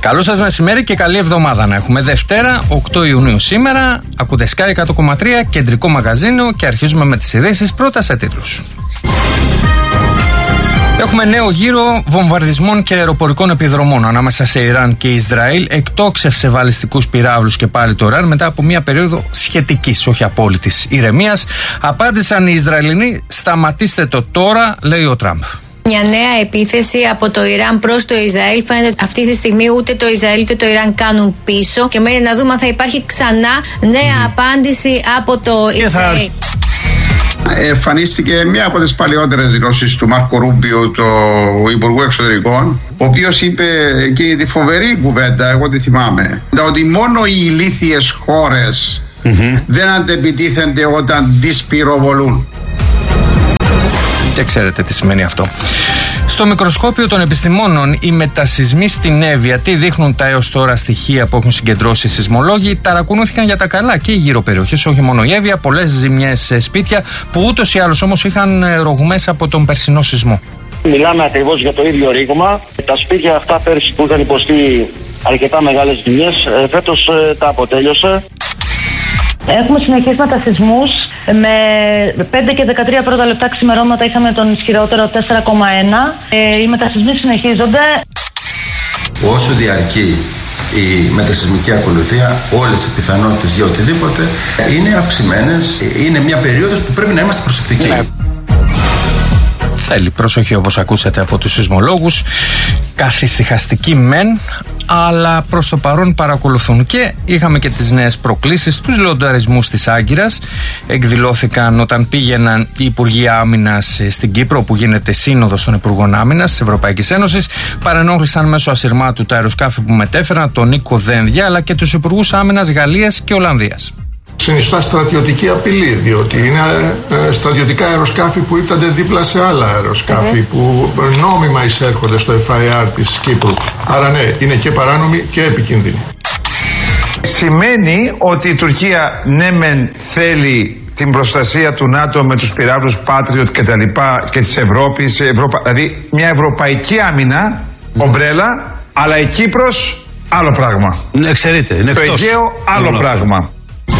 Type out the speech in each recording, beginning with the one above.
Καλό σας μεσημέρι και καλή εβδομάδα να έχουμε. Δευτέρα, 8 Ιουνίου σήμερα. Ακούτε Sky 100,3, κεντρικό μαγαζίνο και αρχίζουμε με τις ειδήσεις. Πρώτα σε τίτλους. Έχουμε νέο γύρο βομβαρδισμών και αεροπορικών επιδρομών ανάμεσα σε Ιράν και Ισραήλ. Εκτόξευσε βαλιστικούς πυράβλους και πάλι το Ιράν μετά από μια περίοδο σχετικής, όχι απόλυτης ειρεμίας. Απάντησαν οι Ισραηλινοί, σταματήστε το τώρα, λέει ο Τραμπ. Μια νέα επίθεση από το Ιράν προς το Ισραήλ. Φαίνεται ότι αυτή τη στιγμή ούτε το Ισραήλ ούτε το Ιράν κάνουν πίσω. Και μένει να δούμε αν θα υπάρχει ξανά νέα απάντηση από το Ισραήλ. Εμφανίστηκε μία από τις παλαιότερες δηλώσεις του Μάρκο Ρούμπιο, του Υπουργού Εξωτερικών, ο οποίος είπε και τη φοβερή κουβέντα, εγώ τη θυμάμαι, ότι μόνο οι ηλίθιες χώρες δεν αντεπιτίθενται όταν τις πυροβολούν. Και ξέρετε τι σημαίνει αυτό. Στο μικροσκόπιο των επιστημόνων, οι μετασυσμοί στην Εύβοια, τι δείχνουν τα έως τώρα στοιχεία που έχουν συγκεντρώσει οι σεισμολόγοι, ταρακουνούθηκαν για τα καλά και οι γύρω περιοχές, όχι μόνο η Εύβοια, πολλές ζημιές σε σπίτια που ούτως ή άλλως όμως είχαν ρογμές από τον περσινό σεισμό. Μιλάμε ακριβώς για το ίδιο ρήγμα. Τα σπίτια αυτά πέρσι που είχαν υποστεί αρκετά μεγάλες ζημιές, φέτος τα αποτέλειωσε. Έχουμε συνεχίσματα σεισμούς. Με 5 και 13 πρώτα λεπτά ξημερώματα είχαμε τον ισχυρότερο 4,1. Οι μετασεισμοί συνεχίζονται. Όσο διαρκεί η μετασεισμική ακολουθία, όλες οι πιθανότητες για οτιδήποτε είναι αυξημένες. Είναι μια περίοδος που πρέπει να είμαστε προσεκτικοί. Θέλει προσοχή, όπως ακούσατε από τους σεισμολόγους. Καθησυχαστικοί μεν, αλλά προς το παρόν παρακολουθούν. Και είχαμε και τις νέες προκλήσεις, τους λονταρισμούς της Άγκυρας. Εκδηλώθηκαν όταν πήγαιναν οι Υπουργοί Άμυνας στην Κύπρο, που γίνεται σύνοδος των Υπουργών Άμυνας της Ευρωπαϊκής Ένωσης. Παρενόχλησαν μέσω ασυρμάτου τα αεροσκάφη που μετέφεραν, τον Νίκο Δένδια, αλλά και τους Υπουργούς Άμυνας Γαλλίας και Ολλανδίας. Συνιστά στρατιωτική απειλή, διότι είναι στρατιωτικά αεροσκάφη που ήρθατε δίπλα σε άλλα αεροσκάφη που νόμιμα εισέρχονται στο FIR της Κύπρου. Άρα ναι, είναι και παράνομη και επικίνδυνη. Σημαίνει ότι η Τουρκία ναι μεν θέλει την προστασία του ΝΑΤΟ με τους πυράβλους Patriot και τα λοιπά και της Ευρώπης, δηλαδή μια ευρωπαϊκή άμυνα, ομπρέλα, αλλά η Κύπρος άλλο πράγμα. Ναι, ξέρετε, είναι το Αιγαίο άλλο πράγμα.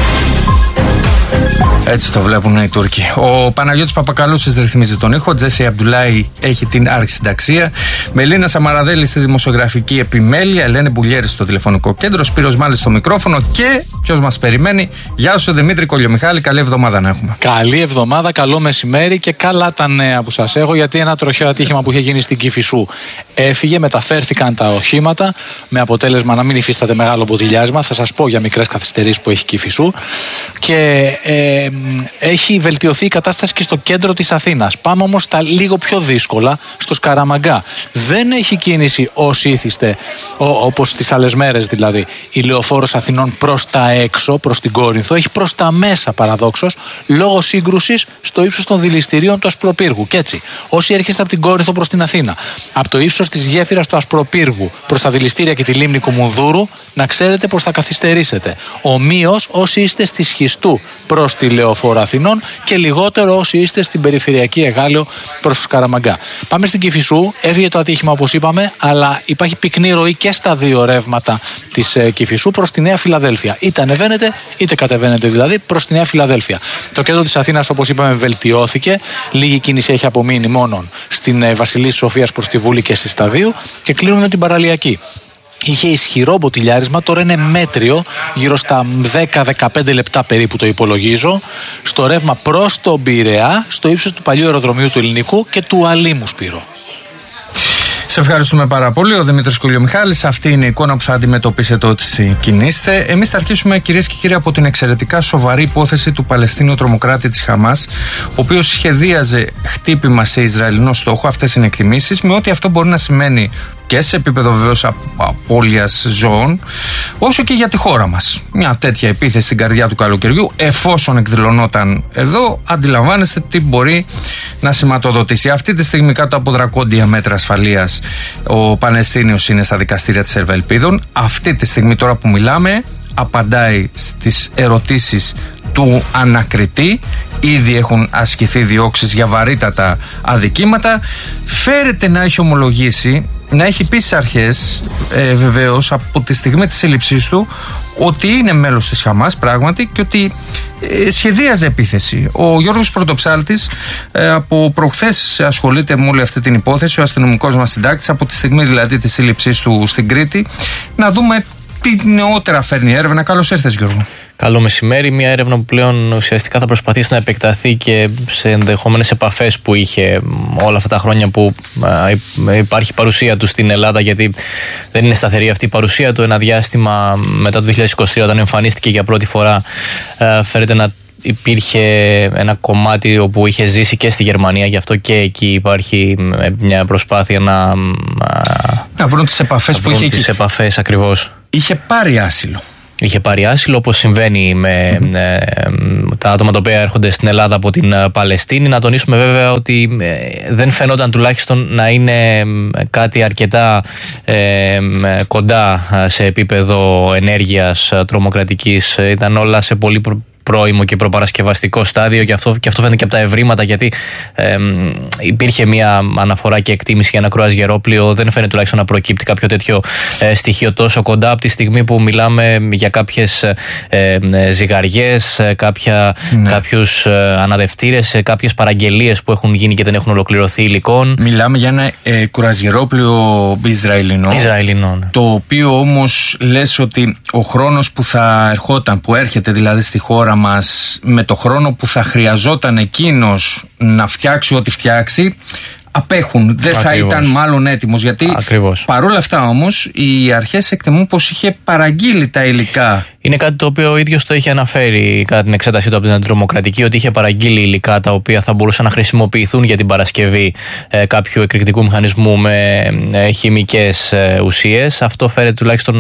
Έτσι το βλέπουν οι Τούρκοι. Ο Παναγιώτης Παπακαλούσης ρυθμίζει τον ήχο. Τζέσι Αμπτουλάη έχει την αρχισυνταξία. Μελίνα Σαμαραδέλη στη δημοσιογραφική επιμέλεια. Ελένη Μπουλιέρη στο τηλεφωνικό κέντρο. Σπύρος Μάλης στο μικρόφωνο. Και ποιος μας περιμένει? Γεια σου Δημήτρη Κολιομιχάλη. Καλή εβδομάδα να έχουμε. Καλή εβδομάδα, καλό μεσημέρι και καλά τα νέα που σας έχω. Γιατί ένα τροχαίο ατύχημα που είχε γίνει στην Κηφισού έφυγε, μεταφέρθηκαν τα οχήματα με αποτέλεσμα να μην υφίσταται μεγάλο μποτιλιάρισμα. Θα σας πω για μικρές καθυστερήσεις που έχει Κηφισού. Και έχει βελτιωθεί η κατάσταση και στο κέντρο της Αθήνας. Πάμε όμως στα λίγο πιο δύσκολα, στο Σκαραμαγκά. Δεν έχει κίνηση όσοι ήθιστε, όπως τις άλλες μέρες δηλαδή, η Λεωφόρος Αθηνών προς τα έξω, προς την Κόρινθο. Έχει προς τα μέσα παραδόξως, λόγω σύγκρουσης στο ύψος των δηληστηρίων του Ασπροπύργου. Και έτσι, όσοι έρχεστε από την Κόρινθο προς την Αθήνα, από το ύψος της γέφυρας του Ασπροπύργου προς τα δηληστήρια και τη λίμνη Κουμουνδούρου, να ξέρετε πως θα καθυστερήσετε. Ομοίως όσοι είστε στη Σχιστού προς τη Λεωφόρο Αθηνών και λιγότερο όσοι είστε στην περιφερειακή Εγάλεο προς το Σκαραμαγκά. Πάμε στην Κηφισού. Έφυγε το ατύχημα όπως είπαμε, αλλά υπάρχει πυκνή ροή και στα δύο ρεύματα της Κηφισού προς τη Νέα Φιλαδέλφια. Είτε ανεβαίνετε είτε κατεβαίνετε δηλαδή προς τη Νέα Φιλαδέλφια. Το κέντρο της Αθήνας όπως είπαμε βελτιώθηκε. Λίγη κίνηση έχει απομείνει μόνο στην Βασιλής Σοφίας προς τη Βούλη και στη Σταδίου και κλείνουμε την παραλιακή. Είχε ισχυρό μποτιλιάρισμα, τώρα είναι μέτριο, γύρω στα 10-15 λεπτά περίπου το υπολογίζω, στο ρεύμα προς τον Πειραιά, στο ύψος του παλιού αεροδρομίου του Ελληνικού και του Αλήμου, Σπύρο. Σε ευχαριστούμε πάρα πολύ. Ο Δημήτρης Κολιομιχάλης. Αυτή είναι η εικόνα που θα αντιμετωπίσετε ό,τι κινείστε. Εμείς θα αρχίσουμε, κυρίες και κύριοι, από την εξαιρετικά σοβαρή υπόθεση του Παλαιστίνιου τρομοκράτη της Χαμάς, ο οποίος σχεδίαζε χτύπημα σε Ισραηλινό στόχο. Αυτές είναι εκτιμήσεις, με ό,τι αυτό μπορεί να σημαίνει και σε επίπεδο βεβαίως απώλειας ζώων, όσο και για τη χώρα μας. Μια τέτοια επίθεση στην καρδιά του καλοκαιριού, εφόσον εκδηλωνόταν εδώ, αντιλαμβάνεστε τι μπορεί να σηματοδοτήσει. Αυτή τη στιγμή, κάτω από δρακόντια μέτρα ασφαλείας, ο Παλαιστίνιος είναι στα δικαστήρια της Ερβελπίδων. Αυτή τη στιγμή, τώρα που μιλάμε, απαντάει στις ερωτήσεις του ανακριτή. Ήδη έχουν ασκηθεί διώξεις για βαρύτατα αδικήματα. Φέρεται να έχει ομολογήσει να έχει πει στις αρχές, βεβαίως, από τη στιγμή της σύλληψής του, ότι είναι μέλος της Χαμάς πράγματι και ότι σχεδίαζε επίθεση. Ο Γιώργος Πρωτοψάλτης από προχθές ασχολείται με όλη αυτή την υπόθεση, ο αστυνομικός μας συντάκτης, από τη στιγμή δηλαδή της σύλληψής του στην Κρήτη. Να δούμε τι νεότερα φέρνει η έρευνα. Καλώς ήρθες, Γιώργο. Καλό μεσημέρι. Μια έρευνα που πλέον ουσιαστικά θα προσπαθήσει να επεκταθεί και σε ενδεχόμενες επαφές που είχε όλα αυτά τα χρόνια που υπάρχει παρουσία του στην Ελλάδα, γιατί δεν είναι σταθερή αυτή η παρουσία του. Ένα διάστημα μετά το 2023, όταν εμφανίστηκε για πρώτη φορά, φέρεται να υπήρχε ένα κομμάτι όπου είχε ζήσει και στη Γερμανία, γι' αυτό και εκεί υπάρχει μια προσπάθεια να βρουν τις επαφές που είχε εκεί. Επαφές, ακριβώς. Είχε πάρει άσυλο. Είχε πάρει άσυλο, όπως συμβαίνει με τα άτομα τα οποία έρχονται στην Ελλάδα από την Παλαιστίνη. Να τονίσουμε βέβαια ότι δεν φαινόταν τουλάχιστον να είναι κάτι αρκετά κοντά σε επίπεδο ενέργειας τρομοκρατικής. Ήταν όλα σε πολύ πρώιμο και προπαρασκευαστικό στάδιο, και αυτό φαίνεται και από τα ευρήματα, γιατί υπήρχε μια αναφορά και εκτίμηση για ένα κρουαζιερόπλοιο. Δεν φαίνεται τουλάχιστον να προκύπτει κάποιο τέτοιο στοιχείο τόσο κοντά, από τη στιγμή που μιλάμε για κάποιες ζυγαριές, κάποιους αναδευτήρες, κάποιες παραγγελίες που έχουν γίνει και δεν έχουν ολοκληρωθεί υλικών. Μιλάμε για ένα κρουαζιερόπλοιο Ισραηλινό, το οποίο όμως λες ότι ο χρόνος που θα ερχόταν, που έρχεται δηλαδή στη χώρα μας, με το χρόνο που θα χρειαζόταν εκείνος να φτιάξει ό,τι φτιάξει, απέχουν. Δεν θα ήταν μάλλον έτοιμος, γιατί παρόλα αυτά όμως οι αρχές εκτιμούν πως είχε παραγγείλει τα υλικά. Είναι κάτι το οποίο ο ίδιος το είχε αναφέρει κατά την εξέτασή του από την αντιτρομοκρατική, ότι είχε παραγγείλει υλικά τα οποία θα μπορούσαν να χρησιμοποιηθούν για την παρασκευή κάποιου εκρηκτικού μηχανισμού με χημικές ουσίες. Αυτό φέρεται τουλάχιστον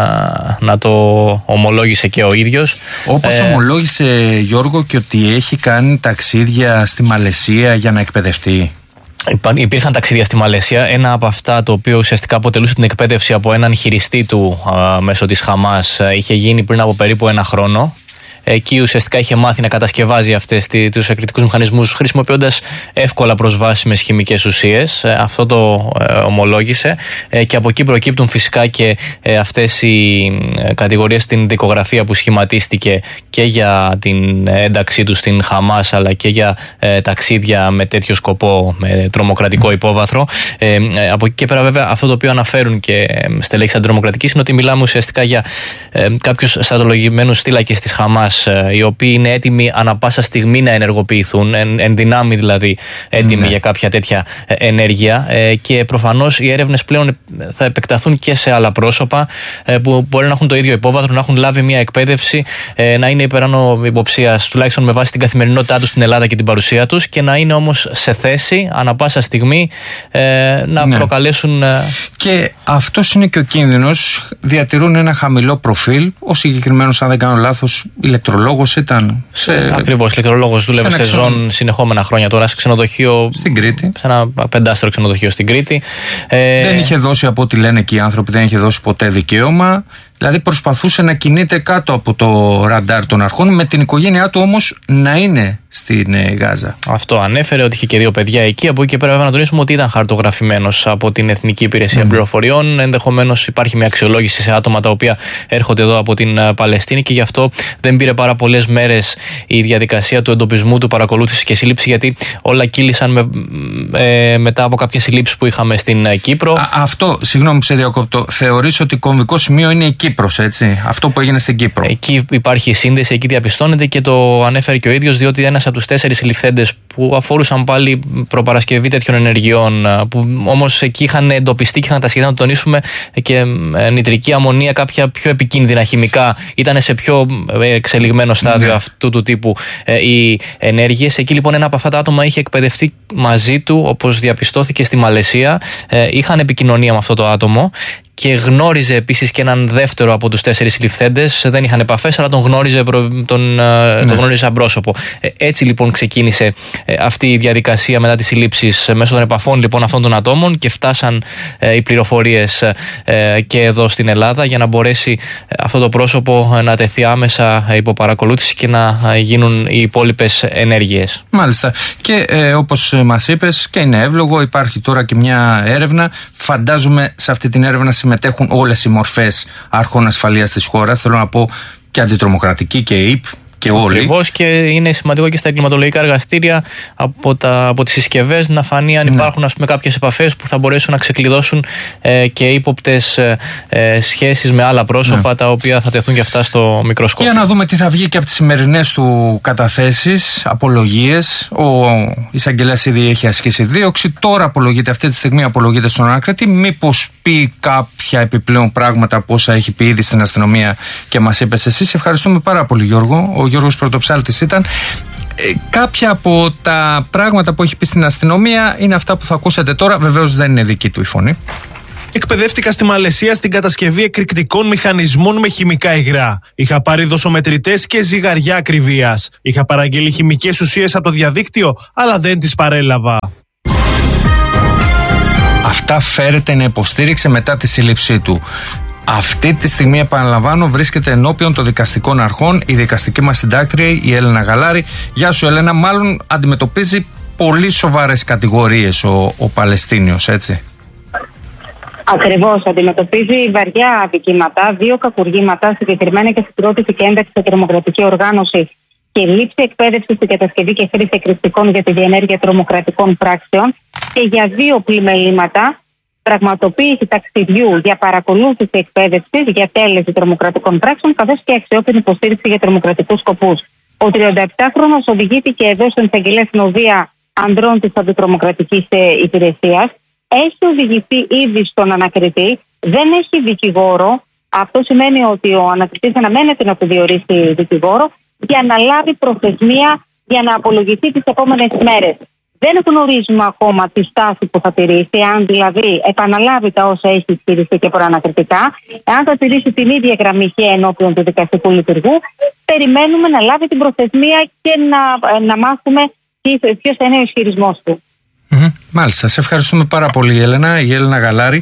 να το ομολόγησε και ο ίδιος. Όπως ομολόγησε, Γιώργο, και ότι έχει κάνει ταξίδια στη Μαλαισία για να εκπαιδευτεί. Υπήρχαν ταξίδια στη Μαλαισία. Ένα από αυτά, το οποίο ουσιαστικά αποτελούσε την εκπαίδευση από έναν χειριστή του μέσω της Χαμάς, είχε γίνει πριν από περίπου ένα χρόνο. Εκεί ουσιαστικά είχε μάθει να κατασκευάζει αυτές τους εκρηκτικούς μηχανισμούς χρησιμοποιώντας εύκολα προσβάσιμες χημικές ουσίες. Αυτό το ομολόγησε, και από εκεί προκύπτουν φυσικά και αυτές οι κατηγορίες στην δικογραφία που σχηματίστηκε και για την ένταξή του στην Χαμάς, αλλά και για ταξίδια με τέτοιο σκοπό, με τρομοκρατικό υπόβαθρο. Από εκεί και πέρα, βέβαια, αυτό το οποίο αναφέρουν και στελέχοι αντιτρομοκρατικής είναι ότι μιλάμε ουσιαστικά για κάποιους στρατολογημένους θύλακες της Χαμάς, οι οποίοι είναι έτοιμοι ανα πάσα στιγμή να ενεργοποιηθούν, εν δυνάμει δηλαδή έτοιμοι για κάποια τέτοια ενέργεια, και προφανώς οι έρευνες πλέον θα επεκταθούν και σε άλλα πρόσωπα που μπορεί να έχουν το ίδιο υπόβαθρο, να έχουν λάβει μια εκπαίδευση, να είναι υπεράνω υποψίας, τουλάχιστον με βάση την καθημερινότητά τους στην Ελλάδα και την παρουσία τους, και να είναι όμως σε θέση ανα πάσα στιγμή να προκαλέσουν. Και αυτός είναι και ο κίνδυνος. Διατηρούν ένα χαμηλό προφίλ. Ο συγκεκριμένος, αν δεν κάνω λάθος, ηλεκτρολόγος ήταν. Ακριβώς, ηλεκτρολόγος, δούλευε σε ζών συνεχόμενα χρόνια τώρα σε ξενοδοχείο. Στην Κρήτη. Σε ένα 5-άστερο ξενοδοχείο στην Κρήτη. Δεν είχε δώσει, από ό,τι λένε και οι άνθρωποι, δεν είχε δώσει ποτέ δικαίωμα. Δηλαδή προσπαθούσε να κινείται κάτω από το ραντάρ των αρχών, με την οικογένειά του όμως να είναι στην Γάζα. Αυτό ανέφερε, ότι είχε και 2 παιδιά εκεί. Από εκεί και πέρα, βέβαια, να τονίσουμε ότι ήταν χαρτογραφημένος από την Εθνική Υπηρεσία Πληροφοριών. Ενδεχομένως υπάρχει μια αξιολόγηση σε άτομα τα οποία έρχονται εδώ από την Παλαιστίνη, και γι' αυτό δεν πήρε πάρα πολλές μέρες η διαδικασία του εντοπισμού, του παρακολούθηση και σύλληψη, γιατί όλα κύλησαν μετά από κάποιες συλλήψεις που είχαμε στην Κύπρο. Αυτό, συγγνώμη που σε διακόπτω, θεωρείς ότι κομβικό σημείο είναι η Κύπρος, έτσι? Αυτό που έγινε στην Κύπρο. Εκεί υπάρχει σύνδεση, εκεί διαπιστώνεται, και το ανέφερε και ο ίδιος, διότι ένας από τους 4 συλληφθέντες που αφορούσαν πάλι προπαρασκευή τέτοιων ενεργειών, που όμως εκεί είχαν εντοπιστεί και είχαν τα σχέδια, να το τονίσουμε, και νητρική αμμονία, κάποια πιο επικίνδυνα χημικά, ήταν σε πιο εξελιγμένο στάδιο αυτού του τύπου οι ενέργειες. Εκεί λοιπόν ένα από αυτά τα άτομα είχε εκπαιδευτεί μαζί του, όπως διαπιστώθηκε, στη Μαλαισία. Είχαν επικοινωνία με αυτό το άτομο, και γνώριζε επίσης και έναν δεύτερο από τους 4 συλληφθέντες. Δεν είχαν επαφές, αλλά τον γνώριζε, τον γνώριζε σαν πρόσωπο. Έτσι λοιπόν ξεκίνησε αυτή η διαδικασία μετά τις συλλήψεις μέσω των επαφών λοιπόν αυτών των ατόμων και φτάσαν οι πληροφορίες και εδώ στην Ελλάδα για να μπορέσει αυτό το πρόσωπο να τεθεί άμεσα υπό παρακολούθηση και να γίνουν οι υπόλοιπες ενέργειες. Μάλιστα. Και όπως μας είπες, και είναι εύλογο, υπάρχει τώρα και μια έρευνα. Φαντάζομαι σε αυτή την έρευνα συμμετέχουν όλες οι μορφές αρχών ασφαλείας της χώρας. Θέλω να πω και αντιτρομοκρατική και ΕΙΠ και όλοι. Ακριβώς, και είναι σημαντικό και στα εγκληματολογικά εργαστήρια από τις συσκευές να φανεί αν υπάρχουν κάποιες επαφές που θα μπορέσουν να ξεκλειδώσουν και ύποπτες σχέσεις με άλλα πρόσωπα τα οποία θα τεθούν και αυτά στο μικροσκόπιο. Για να δούμε τι θα βγει και από τις σημερινές του καταθέσεις, απολογίες. Ο εισαγγελέας ήδη έχει ασκήσει δίωξη. Τώρα απολογείται, αυτή τη στιγμή απολογείται στον ανακριτή. Μήπως πει κάποια επιπλέον πράγματα από όσα έχει πει ήδη στην αστυνομία και μας είπες εσύ. Ευχαριστούμε πάρα πολύ, Γιώργο. Ο Γιώργος Πρωτοψάλτης ήταν. Κάποια από τα πράγματα που έχει πει στην αστυνομία είναι αυτά που θα ακούσετε τώρα. Βεβαίως δεν είναι δική του η φωνή. Εκπαιδεύτηκα στη Μαλαισία στην κατασκευή εκρηκτικών μηχανισμών με χημικά υγρά. Είχα πάρει δοσομετρητές και ζυγαριά ακριβίας. Είχα παραγγείλει χημικές ουσίες από το διαδίκτυο, αλλά δεν τις παρέλαβα. Αυτά φέρεται να υποστήριξε μετά τη σύλληψή του. Αυτή τη στιγμή, επαναλαμβάνω, βρίσκεται ενώπιον των δικαστικών αρχών η δικαστική μας συντάκτρια, η Έλενα Γαλάρη. Γεια σου, Έλενα. Μάλλον αντιμετωπίζει πολύ σοβαρές κατηγορίες ο Παλαιστίνιος, έτσι. Ακριβώς, αντιμετωπίζει βαριά αδικήματα, 2 κακουργήματα, συγκεκριμένα και συγκρότηση και ένταξη σε τρομοκρατική οργάνωση και λήψη εκπαίδευση στην κατασκευή και χρήση εκρηκτικών για τη διενέργεια τρομοκρατικών πράξεων και για 2 πλημελήματα. Πραγματοποίηση ταξιδιού για παρακολούθηση εκπαίδευση για τέλεση τρομοκρατικών πράξεων, καθώς και αξιόπινη υποστήριξη για τρομοκρατικούς σκοπούς. Ο 37χρονος οδηγήθηκε εδώ στον εισαγγελέα συνοδεία ανδρών της αντιτρομοκρατικής υπηρεσίας. Έχει οδηγηθεί ήδη στον ανακριτή, δεν έχει δικηγόρο. Αυτό σημαίνει ότι ο ανακριτής αναμένεται να του διορίσει δικηγόρο για να λάβει προθεσμία για να απολογηθεί τις επόμενες μέρες. Δεν γνωρίζουμε ακόμα τη στάση που θα τηρήσει, αν δηλαδή επαναλάβει τα όσα έχει ισχυριστεί και προανακριτικά, αν θα τηρήσει την ίδια γραμμή και ενώπιον του δικαστικού λειτουργού. Περιμένουμε να λάβει την προθεσμία και να μάθουμε ποιος θα είναι ο ισχυρισμός του. Μάλιστα, σε ευχαριστούμε πάρα πολύ, Έλενα. Η Έλενα Γαλάρη.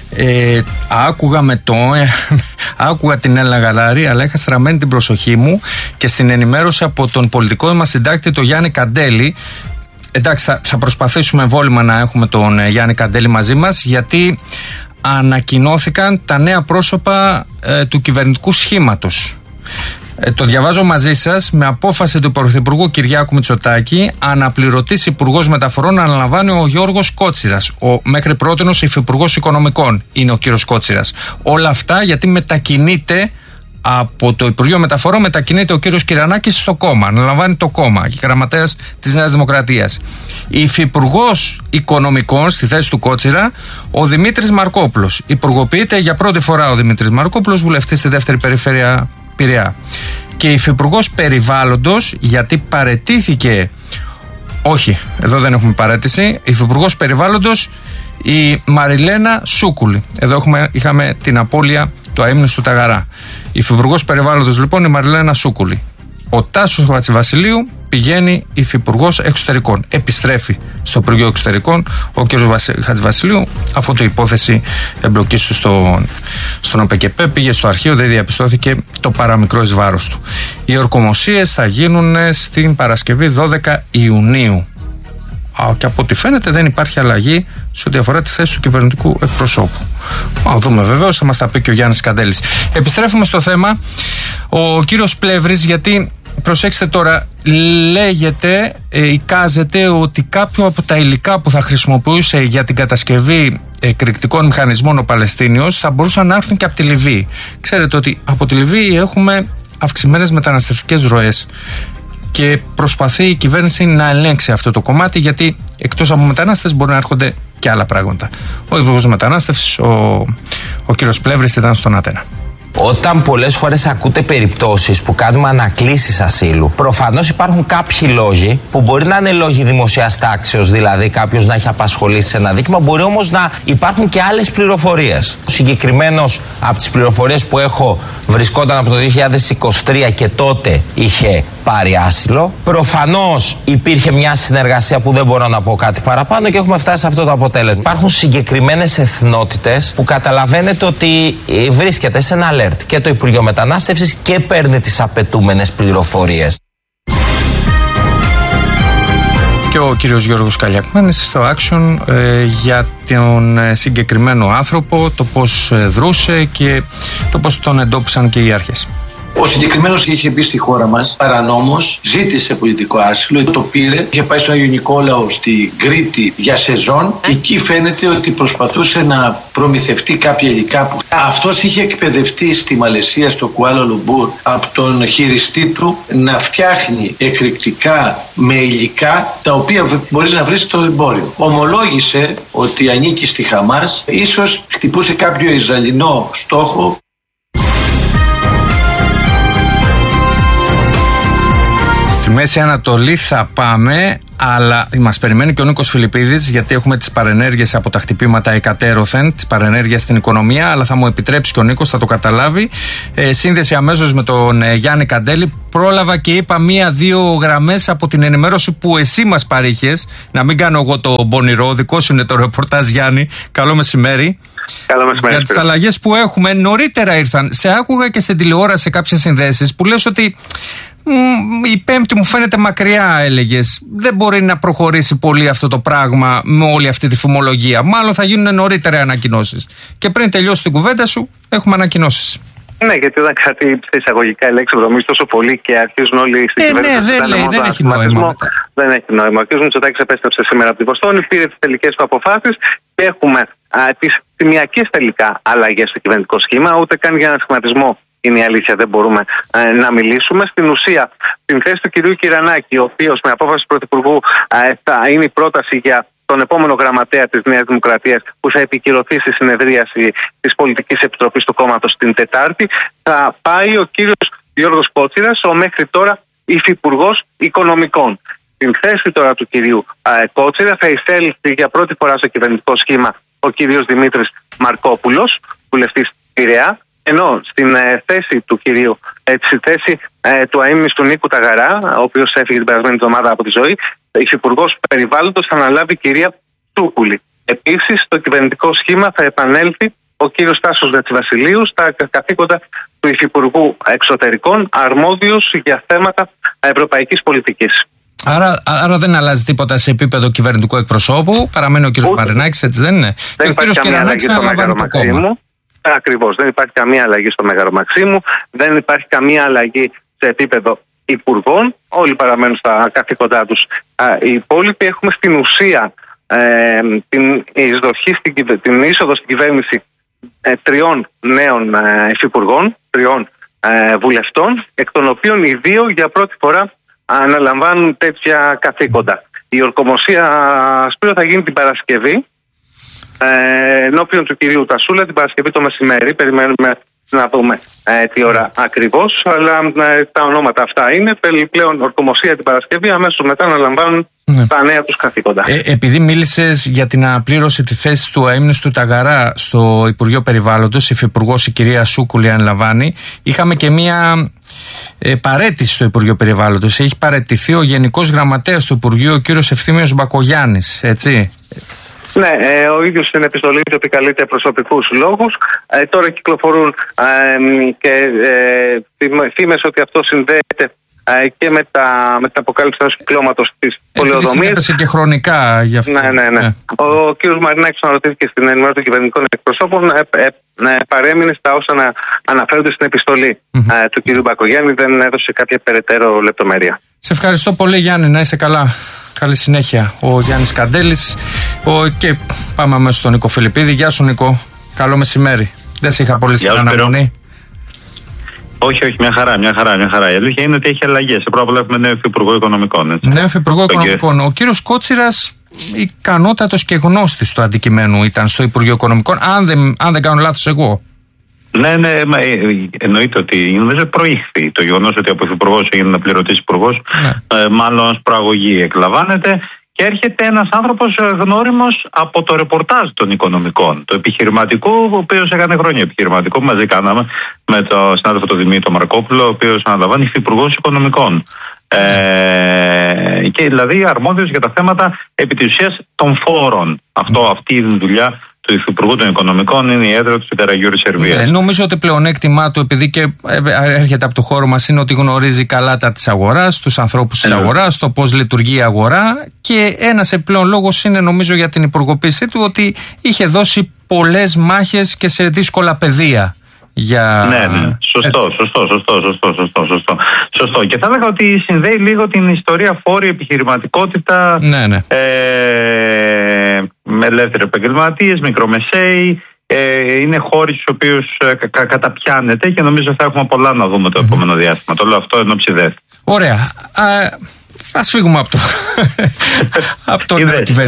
Άκουγα την Έλενα Γαλάρη, αλλά είχα στραμμένη την προσοχή μου και στην ενημέρωση από τον πολιτικό μας συντάκτη, τον Γιάννη Καντέλη. Εντάξει, θα προσπαθήσουμε βόλυμα να έχουμε τον Γιάννη Καντέλη μαζί μας, γιατί ανακοινώθηκαν τα νέα πρόσωπα του κυβερνητικού σχήματος. Το διαβάζω μαζί σας. Με απόφαση του Πρωθυπουργού Κυριάκου Μητσοτάκη, αναπληρωτής Υπουργός Μεταφορών αναλαμβάνει ο Γιώργος Κότσιρας. Ο μέχρι πρότινος Υφυπουργός Οικονομικών είναι ο κύριος Κότσιρας. Όλα αυτά γιατί μετακινείται από το Υπουργείο Μεταφορών, μετακινείται ο κύριος Κυρανάκης στο κόμμα. Αναλαμβάνει το κόμμα και γραμματέας της Νέας Δημοκρατίας. Υφυπουργός Οικονομικών στη θέση του Κότσιρα, ο Δημήτρης Μαρκόπουλος. Υπουργοποιείται για πρώτη φορά ο Δημήτρης Μαρκόπουλος, βουλευτής στη δεύτερη περιφέρεια Πειραιά. Και υφυπουργός Περιβάλλοντος, γιατί παραιτήθηκε. Όχι, εδώ δεν έχουμε παραίτηση. Υφυπουργός Περιβάλλοντος η Μαριλένα Σούκουλη. Εδώ είχαμε την απώλεια του αείμνηστου Ταγαρά. Υφυπουργός Περιβάλλοντος λοιπόν η Μαριλένα Σούκουλη. Ο Τάσος Χατζηβασιλείου πηγαίνει υφυπουργός Εξωτερικών. Επιστρέφει στο Υπουργείο Εξωτερικών ο κ. Χατζηβασιλείου, αφού το υπόθεση εμπλοκής του στον ΟΠΕΚΕΠΕ πήγε στο αρχείο, δεν διαπιστώθηκε το παραμικρό εις βάρος του. Οι ορκομοσίες θα γίνουν στην Παρασκευή 12 Ιουνίου. Και από ό,τι φαίνεται δεν υπάρχει αλλαγή σε ό,τι αφορά τη θέση του κυβερνητικού εκπροσώπου. Δούμε βεβαίως, θα μας τα πει και ο Γιάννης Καντέλης. Επιστρέφουμε στο θέμα. Ο κύριος Πλεύρης, γιατί προσέξτε τώρα, λέγεται, εικάζεται ότι κάποιο από τα υλικά που θα χρησιμοποιούσε για την κατασκευή εκρηκτικών μηχανισμών ο Παλαιστίνιος θα μπορούσαν να έρθουν και από τη Λιβύη. Ξέρετε ότι από τη Λιβύη έχουμε αυξημένες μεταναστευτικές ροές και προσπαθεί η κυβέρνηση να ελέγξει αυτό το κομμάτι, γιατί εκτός από μετανάστες μπορεί να έρχονται και άλλα πράγματα. Ο Υπουργός Μετανάστευσης, ο κύριος Πλεύρης, ήταν στον Ατένα. Όταν πολλές φορές ακούτε περιπτώσεις που κάνουμε ανακλήσεις ασύλου, προφανώς υπάρχουν κάποιοι λόγοι που μπορεί να είναι λόγοι δημοσίας τάξεως, δηλαδή κάποιος να έχει απασχολήσει σε ένα δίκημα, μπορεί όμως να υπάρχουν και άλλες πληροφορίες. Συγκεκριμένος από τις πληροφορίες που έχω βρισκόταν από το 2023 και τότε είχε πάρει άσυλο. Προφανώς υπήρχε μια συνεργασία που δεν μπορώ να πω κάτι παραπάνω και έχουμε φτάσει σε αυτό το αποτέλεσμα. Υπάρχουν συγκεκριμένες εθνότητες που καταλαβαίνετε ότι βρίσκεται σε ένα alert και το Υπουργείο Μετανάστευσης και παίρνει τις απαιτούμενες πληροφορίες. Και ο κύριος Γιώργος Καλλιακμένης στο Action για τον συγκεκριμένο άνθρωπο, το πώς δρούσε και το πώς τον εντόπισαν και οι αρχές. Ο συγκεκριμένος είχε μπει στη χώρα μας παρανόμως, ζήτησε πολιτικό άσυλο, το πήρε, είχε πάει στον Άγιο Νικόλαο στη Κρήτη για σεζόν. Εκεί φαίνεται ότι προσπαθούσε να προμηθευτεί κάποια υλικά που αυτός είχε εκπαιδευτεί στη Μαλαισία, στο Κουάλα Λουμπούρ, από τον χειριστή του να φτιάχνει εκρηκτικά με υλικά τα οποία μπορείς να βρεις στο εμπόριο. Ομολόγησε ότι ανήκει στη Χαμάς, ίσως χτυπούσε κάποιο Ισραηλινό στόχο. Στη Μέση Ανατολή θα πάμε, αλλά μας περιμένει και ο Νίκος Φιλιππίδης, γιατί έχουμε τις παρενέργειες από τα χτυπήματα εκατέρωθεν, τις παρενέργειες στην οικονομία, αλλά θα μου επιτρέψει και ο Νίκος, θα το καταλάβει. Σύνδεση αμέσως με τον Γιάννη Καντέλη. Πρόλαβα και είπα 1-2 γραμμές από την ενημέρωση που εσύ μας παρήχες. Να μην κάνω εγώ το πονηρό, δικό σου είναι το ρεπορτάζ, Γιάννη. Καλό μεσημέρι. Καλό μεσημέρι. Για τις αλλαγές που έχουμε, νωρίτερα ήρθαν. Σε άκουγα και στην τηλεόραση σε κάποιες συνδέσεις που λες ότι η Πέμπτη μου φαίνεται μακριά, έλεγες. Δεν μπορεί να προχωρήσει πολύ αυτό το πράγμα με όλη αυτή τη φημολογία. Μάλλον θα γίνουν νωρίτερα ανακοινώσεις. Και πριν τελειώσει την κουβέντα σου, έχουμε ανακοινώσεις. Ναι, γιατί όταν κάτι σε εισαγωγικά η λέξη βρωμίζει τόσο πολύ και αρχίζουν όλοι στην κυβέρνηση. Ναι, δεν έχει νόημα. Δεν έχει νόημα. Ο κ. Μητσοτάκης επέστρεψε σήμερα από την Βοστόνη, πήρε τις τελικές του αποφάσεις και έχουμε τις τιμιακές τελικά αλλαγές στο κυβερνητικό σχήμα. Ούτε καν για ένα σχηματισμό είναι η αλήθεια, δεν μπορούμε να μιλήσουμε. Στην ουσία, την θέση του κυρίου Κυρανάκη, ο οποίος με απόφαση του Πρωθυπουργού θα είναι η πρόταση για τον επόμενο γραμματέα της Νέας Δημοκρατίας που θα επικυρωθεί στη συνεδρίαση της Πολιτικής Επιτροπής του κόμματος την Τετάρτη, θα πάει ο κύριος Γιώργος Κότσιρας, ο μέχρι τώρα υφυπουργός Οικονομικών. Στην θέση τώρα του κυρίου Κότσιρα θα εισέλθει για πρώτη φορά στο κυβερνητικό σχήμα ο κύριος Δημήτρης Μαρκόπουλος, βουλευτής Πειραιά. Ενώ στην θέση του κυρίου, στη θέση του αείμνηστου Νίκου Ταγαρά, ο οποίος έφυγε την περασμένη εβδομάδα από τη ζωή, υφυπουργός Περιβάλλοντος θα αναλάβει η κυρία Τσούκουλη. Επίσης, στο κυβερνητικό σχήμα θα επανέλθει ο κύριος Τάσος Γατσιβασιλείου στα καθήκοντα του Υφυπουργού Εξωτερικών, αρμόδιος για θέματα ευρωπαϊκής πολιτικής. Άρα δεν αλλάζει τίποτα σε επίπεδο κυβερνητικού εκπροσώπου, παραμένει ο κύριος Μαρινάκης, έτσι δεν είναι? Δεν υπάρχει καμία αλλαγή στο Μέγαρο Μαξίμου. Ακριβώς. Δεν υπάρχει καμία αλλαγή στο Μέγαρο Μαξίμου, δεν υπάρχει καμία αλλαγή σε επίπεδο υπουργών. Όλοι παραμένουν στα καθήκοντά τους. Οι υπόλοιποι έχουμε στην ουσία την είσοδο στην κυβέρνηση 3 νέων υφυπουργών, 3 βουλευτών, εκ των οποίων οι 2 για πρώτη φορά αναλαμβάνουν τέτοια καθήκοντα. Η ορκομοσία, Σπύρο, θα γίνει την Παρασκευή ενώπιον του κυρίου Τασούλα την Παρασκευή το μεσημέρι. Περιμένουμε να δούμε τι ώρα ακριβώς, αλλά τα ονόματα αυτά είναι. Πλέον ορκομοσία την Παρασκευή, αμέσως μετά να λαμβάνουν τα νέα τους καθήκοντα. Επειδή μίλησες για την αναπλήρωση τη θέση του αείμνηστου Ταγαρά στο Υπουργείο Περιβάλλοντος, υφυπουργός η κυρία Σούκουλη αναλαμβάνει, είχαμε και μία παρέτηση στο Υπουργείο Περιβάλλοντος. Έχει παραιτηθεί ο Γενικός Γραμματέας του Υπουργείου, ο κύριος Ευθύμιος Μπακογιάννης, έτσι. Ναι, ο ίδιος στην επιστολή του επικαλείται προσωπικούς λόγους. Τώρα κυκλοφορούν και φήμες ότι αυτό συνδέεται και με την αποκάλυψη ενός κυκλώματος της πολεοδομίας. Έπεσε και χρονικά γι' αυτό. Ναι. Ο κ. Μαρινάκης αναρωτήθηκε στην ενημέρωση των κυβερνητικών εκπροσώπων, παρέμεινε στα όσα αναφέρονται στην επιστολή του κ. Μπακογιάννη, δεν έδωσε κάποια περαιτέρω λεπτομέρεια. Σε ευχαριστώ πολύ, Γιάννη, να είσαι καλά. Καλή συνέχεια. Ο Γιάννης Καντέλης και πάμε αμέσως στον Νίκο Φιλιππίδη. Γεια σου, Νίκο. Καλό μεσημέρι. Δεν σε είχα πολύ στην αναμονή. Όχι, μια χαρά. Η αλήθεια είναι ότι έχει αλλαγές. Πρώτα απ' όλα έχουμε νέο υφυπουργό οικονομικών. Νέο υφυπουργό οικονομικών. Ο κύριος Κότσιρας, ικανότατος και γνώστης του αντικειμένου ήταν στο Υπουργείο Οικονομικών, αν δεν κάνω λάθος εγώ. Ναι, εννοείται ότι νομίζω προήχθη το γεγονός ότι ο Πρωθυπουργός έγινε αναπληρωτής υπουργός, μάλλον ως προαγωγή εκλαμβάνεται. Και έρχεται ένας άνθρωπος γνώριμος από το ρεπορτάζ των οικονομικών, το επιχειρηματικό, ο οποίος έκανε χρόνια επιχειρηματικό, που μαζί κάναμε με τον συνάδελφο τον Δημήτρη Μαρκόπουλο, ο οποίος αναλαμβάνει υφυπουργός οικονομικών. Και δηλαδή αρμόδιος για τα θέματα επί της ουσίας των φόρων. Αυτή η δουλειά του Υφυπουργού των Οικονομικών είναι η έδρα του στην Καραγιούρη Σερβίας. Νομίζω ότι πλεονέκτημά του, επειδή και έρχεται από το χώρο μας, είναι ότι γνωρίζει καλά τα της αγοράς, τους ανθρώπους της αγοράς, το πώς λειτουργεί η αγορά, και ένας επιπλέον λόγος είναι, νομίζω, για την υπουργοποίησή του, ότι είχε δώσει πολλές μάχες και σε δύσκολα πεδία. Ναι. Σωστό. Και θα έλεγα ότι συνδέει λίγο την ιστορία φόρη, επιχειρηματικότητα, με ελεύθεροι επαγγελματίες, μικρομεσαίοι. Είναι χώροι στους οποίους καταπιάνεται και νομίζω θα έχουμε πολλά να δούμε το επόμενο διάστημα. Το λέω αυτό εν ώψη δεύτερη. Ωραία. Ας φύγουμε από το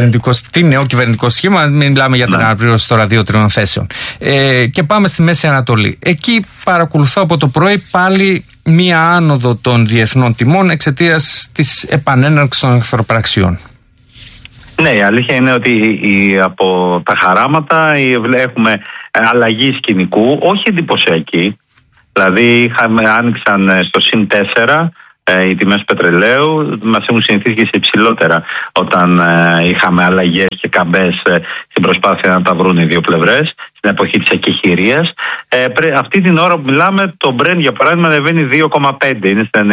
νέο κυβερνητικό σχήμα. Μην μιλάμε για την αναπλήρωση τώρα 2-3 θέσεων. Και πάμε στη Μέση Ανατολή. Εκεί παρακολουθώ από το πρωί πάλι μία άνοδο των διεθνών τιμών εξαιτίας της επανέναρξης των εχθροπραξιών. Ναι, η αλήθεια είναι ότι από τα χαράματα έχουμε αλλαγή σκηνικού, όχι εντυπωσιακή. Δηλαδή άνοιξαν στο συν 4 οι τιμές πετρελαίου, μας έχουν συνηθίσει σε υψηλότερα όταν είχαμε αλλαγές και καμπές στην προσπάθεια να τα βρουν οι δύο πλευρές, στην εποχή της εκεχηρίας. Αυτή την ώρα που μιλάμε, το Brent για παράδειγμα ανεβαίνει 2,5, είναι στα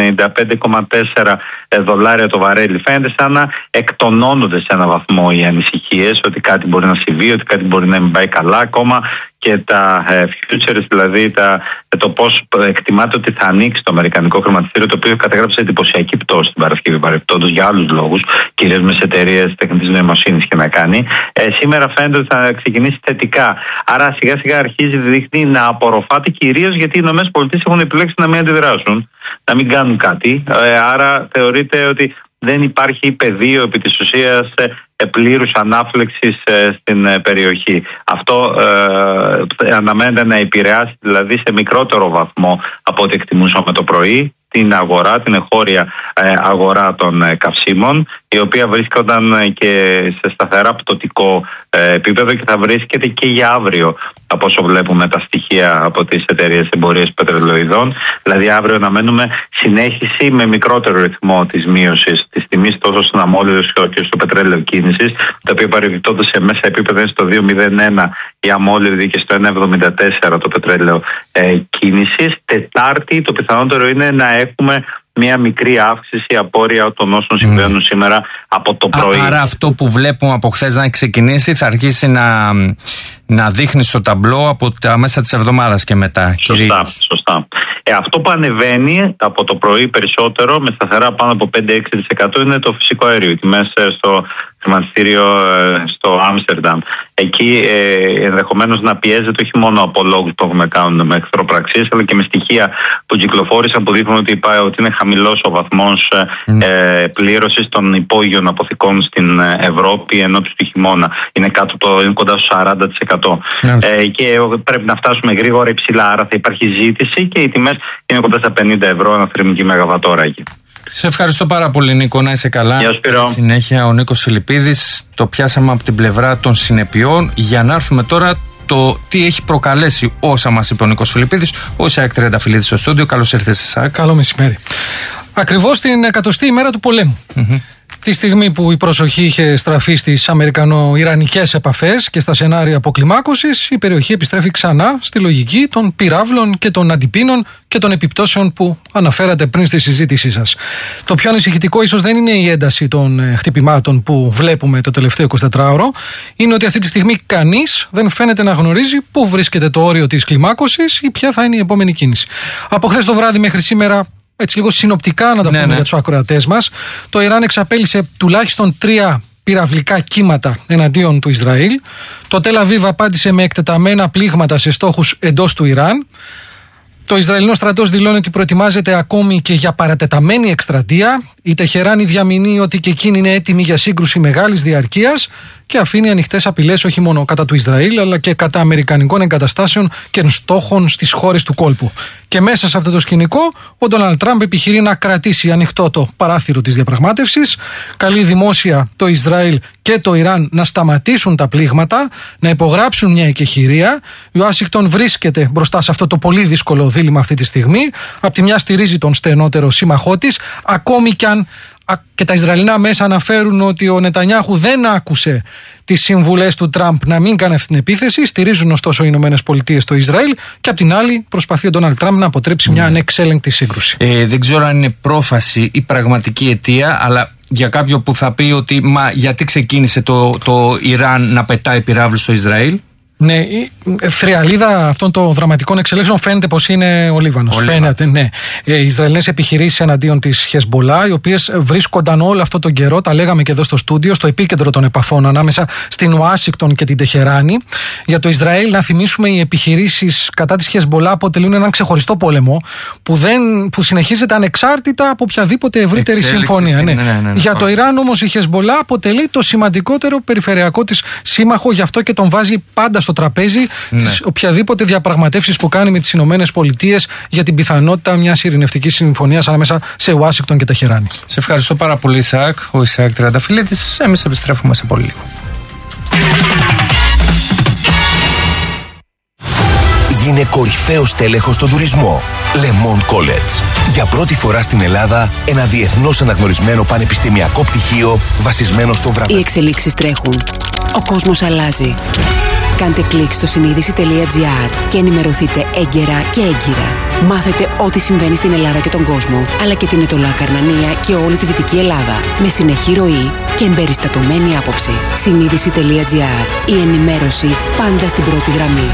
95,4 δολάρια το βαρέλι. Φαίνεται σαν να εκτονώνονται σε έναν βαθμό οι ανησυχίες ότι κάτι μπορεί να συμβεί, ότι κάτι μπορεί να μην πάει καλά ακόμα. Και τα futures, δηλαδή το πώς εκτιμάται ότι θα ανοίξει το αμερικανικό χρηματιστήριο, το οποίο καταγράψε εντυπωσιακή πτώση την Παρασκευή, παρεπτόντως για άλλους λόγους, κυρίως με εταιρείες τεχνητής νοημοσύνης και να κάνει. Σήμερα φαίνεται ότι θα ξεκινήσει θετικά. Άρα σιγά σιγά αρχίζει δείχνει να απορροφάται, κυρίως γιατί οι ΗΠΑ έχουν επιλέξει να μην αντιδράσουν, να μην κάνουν κάτι. Άρα θεωρείται ότι δεν υπάρχει πεδίο επί της ουσίας πλήρους ανάφλεξης στην περιοχή. Αυτό αναμένεται να επηρεάσει δηλαδή σε μικρότερο βαθμό από ό,τι εκτιμούσαμε το πρωί την αγορά, την εγχώρια αγορά των καυσίμων, η οποία βρίσκονταν και σε σταθερά πτωτικό επίπεδο και θα βρίσκεται και για αύριο, από όσο βλέπουμε τα στοιχεία από τις εταιρείες εμπορίας πετρελαιοειδών. Δηλαδή αύριο αναμένουμε συνέχιση με μικρότερο ρυθμό της μείωσης της τιμής τόσο στην αμμόλυδο και στο πετρέλαιο κίνησης, το οποίο παρεμπιπτόντως σε μέσα επίπεδα είναι στο 2,01 η αμμόλυδη και στο 1,74 το πετρέλαιο κίνησης. Τετάρτη το πιθανότερο είναι να έχουμε μια μικρή αύξηση απόρρια των όσων συμβαίνουν σήμερα από το πρωί. Άρα αυτό που βλέπουμε από χθες να ξεκινήσει θα αρχίσει να δείχνει στο ταμπλό από τα μέσα της εβδομάδας και μετά. Σωστά. Αυτό που ανεβαίνει από το πρωί περισσότερο με σταθερά πάνω από 5-6% είναι το φυσικό αέριο. Οι τιμές στο χρηματιστήριο στο Άμστερνταμ. Εκεί ενδεχομένως να πιέζεται όχι μόνο από λόγους που έχουμε κάνει με εχθροπραξίες, αλλά και με στοιχεία που κυκλοφόρησαν που δείχνουν ότι είναι χαμηλός ο βαθμός πλήρωσης των υπόγειων αποθηκών στην Ευρώπη ενώπιση του χειμώνα. Είναι κοντά στο 40%. Και πρέπει να φτάσουμε γρήγορα υψηλά, άρα θα υπάρχει ζήτηση και οι τιμές είναι κοντά στα 50 ευρώ ανά θερμική μεγαβατόρα εκεί. Σε ευχαριστώ πάρα πολύ, Νίκο, να είσαι καλά. Γεια σου, Σπύρο. Συνέχεια ο Νίκος Φιλιππίδης. Το πιάσαμε από την πλευρά των συνεπειών για να έρθουμε τώρα το τι έχει προκαλέσει όσα μας είπε ο Νίκος Φιλιππίδης, ο Ισαάκ Τριανταφυλλίδης στο στούντιο. Καλώς ήρθες, Ισαάκ. Καλό μεσημέρι. Ακριβώς την 100η ημέρα του πολέμου. Τη στιγμή που η προσοχή είχε στραφεί στις αμερικανο-ιρανικές επαφές και στα σενάρια αποκλιμάκωσης, η περιοχή επιστρέφει ξανά στη λογική των πυράβλων και των αντιπίνων και των επιπτώσεων που αναφέρατε πριν στη συζήτησή σας. Το πιο ανησυχητικό ίσως δεν είναι η ένταση των χτυπημάτων που βλέπουμε το τελευταίο 24ωρο, είναι ότι αυτή τη στιγμή κανείς δεν φαίνεται να γνωρίζει πού βρίσκεται το όριο της κλιμάκωσης ή ποια θα είναι η επόμενη κίνηση. Από χθες το βράδυ μέχρι σήμερα, έτσι λίγο συνοπτικά να τα πούμε για τους ακροατές μας, το Ιράν εξαπέλυσε τουλάχιστον 3 πυραυλικά κύματα εναντίον του Ισραήλ. Το Τελ Αβίβ απάντησε με εκτεταμένα πλήγματα σε στόχους εντός του Ιράν. Το Ισραηλινό στρατός δηλώνει ότι προετοιμάζεται ακόμη και για παρατεταμένη εκστρατεία. Η Τεχεράνη διαμηνύει ότι και εκείνη είναι έτοιμη για σύγκρουση μεγάλης διαρκείας. και αφήνει ανοιχτές απειλές όχι μόνο κατά του Ισραήλ αλλά και κατά αμερικανικών εγκαταστάσεων και στόχων στις χώρες του κόλπου. Και μέσα σε αυτό το σκηνικό, ο Ντόναλντ Τραμπ επιχειρεί να κρατήσει ανοιχτό το παράθυρο της διαπραγμάτευσης, καλεί δημόσια το Ισραήλ και το Ιράν να σταματήσουν τα πλήγματα, να υπογράψουν μια εκεχηρία. Η Ουάσιγκτον βρίσκεται μπροστά σε αυτό το πολύ δύσκολο δίλημμα αυτή τη στιγμή. Απ' τη μια στηρίζει τον στενότερο σύμμαχό της, ακόμη κι αν και τα Ισραηλινά μέσα αναφέρουν ότι ο Νετανιάχου δεν άκουσε τις συμβουλές του Τραμπ να μην κάνει αυτή την επίθεση. Στηρίζουν ωστόσο οι Ηνωμένες Πολιτείες το Ισραήλ και απ' την άλλη προσπαθεί ο Ντόναλντ Τραμπ να αποτρέψει μια ανεξέλεγκτη σύγκρουση. Δεν ξέρω αν είναι πρόφαση ή πραγματική αιτία, αλλά για κάποιον που θα πει ότι γιατί ξεκίνησε το Ιράν να πετάει πυράβλους στο Ισραήλ. Ναι, η θριαλίδα αυτών των δραματικών εξελίξεων φαίνεται πως είναι ο Λίβανος. Φαίνεται, ναι. Οι Ισραηλινές επιχειρήσεις εναντίον της Χεσμπολά, οι οποίες βρίσκονταν όλο αυτόν τον καιρό, τα λέγαμε και εδώ στο στούντιο, στο επίκεντρο των επαφών ανάμεσα στην Ουάσιγκτον και την Τεχεράνη. Για το Ισραήλ, να θυμίσουμε, οι επιχειρήσεις κατά της Χεσμπολά αποτελούν έναν ξεχωριστό πόλεμο που συνεχίζεται ανεξάρτητα από οποιαδήποτε ευρύτερη συμφωνία. Ναι. Για το Ιράν όμως η Χεσμπολά αποτελεί το σημαντικότερο περιφερειακό της σύμμαχο, γι' αυτό και τον βάζει πάντα στο τραπέζι στις οποιαδήποτε διαπραγματεύσεις που κάνει με τις Ηνωμένες Πολιτείες για την πιθανότητα μιας ειρηνευτικής συμφωνίας ανάμεσα σε Ουάσιγκτον και Τεχεράνη. Σε ευχαριστώ πάρα πολύ, Ισαάκ. Ο Ισαάκ Τριανταφυλλίδης. Εμείς επιστρέφουμε σε πολύ λίγο. Γίνε κορυφαίος τέλεχος στον τουρισμό. Le Monde College. Για πρώτη φορά στην Ελλάδα, ένα διεθνώς αναγνωρισμένο πανεπιστημιακό πτυχίο βασισμένο στο βραβείο. Οι εξελίξεις τρέχουν. Ο κόσμος αλλάζει. Κάντε κλικ στο συνείδηση.gr και ενημερωθείτε έγκαιρα και έγκυρα. Μάθετε ό,τι συμβαίνει στην Ελλάδα και τον κόσμο, αλλά και την Αιτωλοακαρνανία και όλη τη Δυτική Ελλάδα. Με συνεχή ροή και εμπεριστατωμένη άποψη. Συνείδηση.gr. Η ενημέρωση πάντα στην πρώτη γραμμή.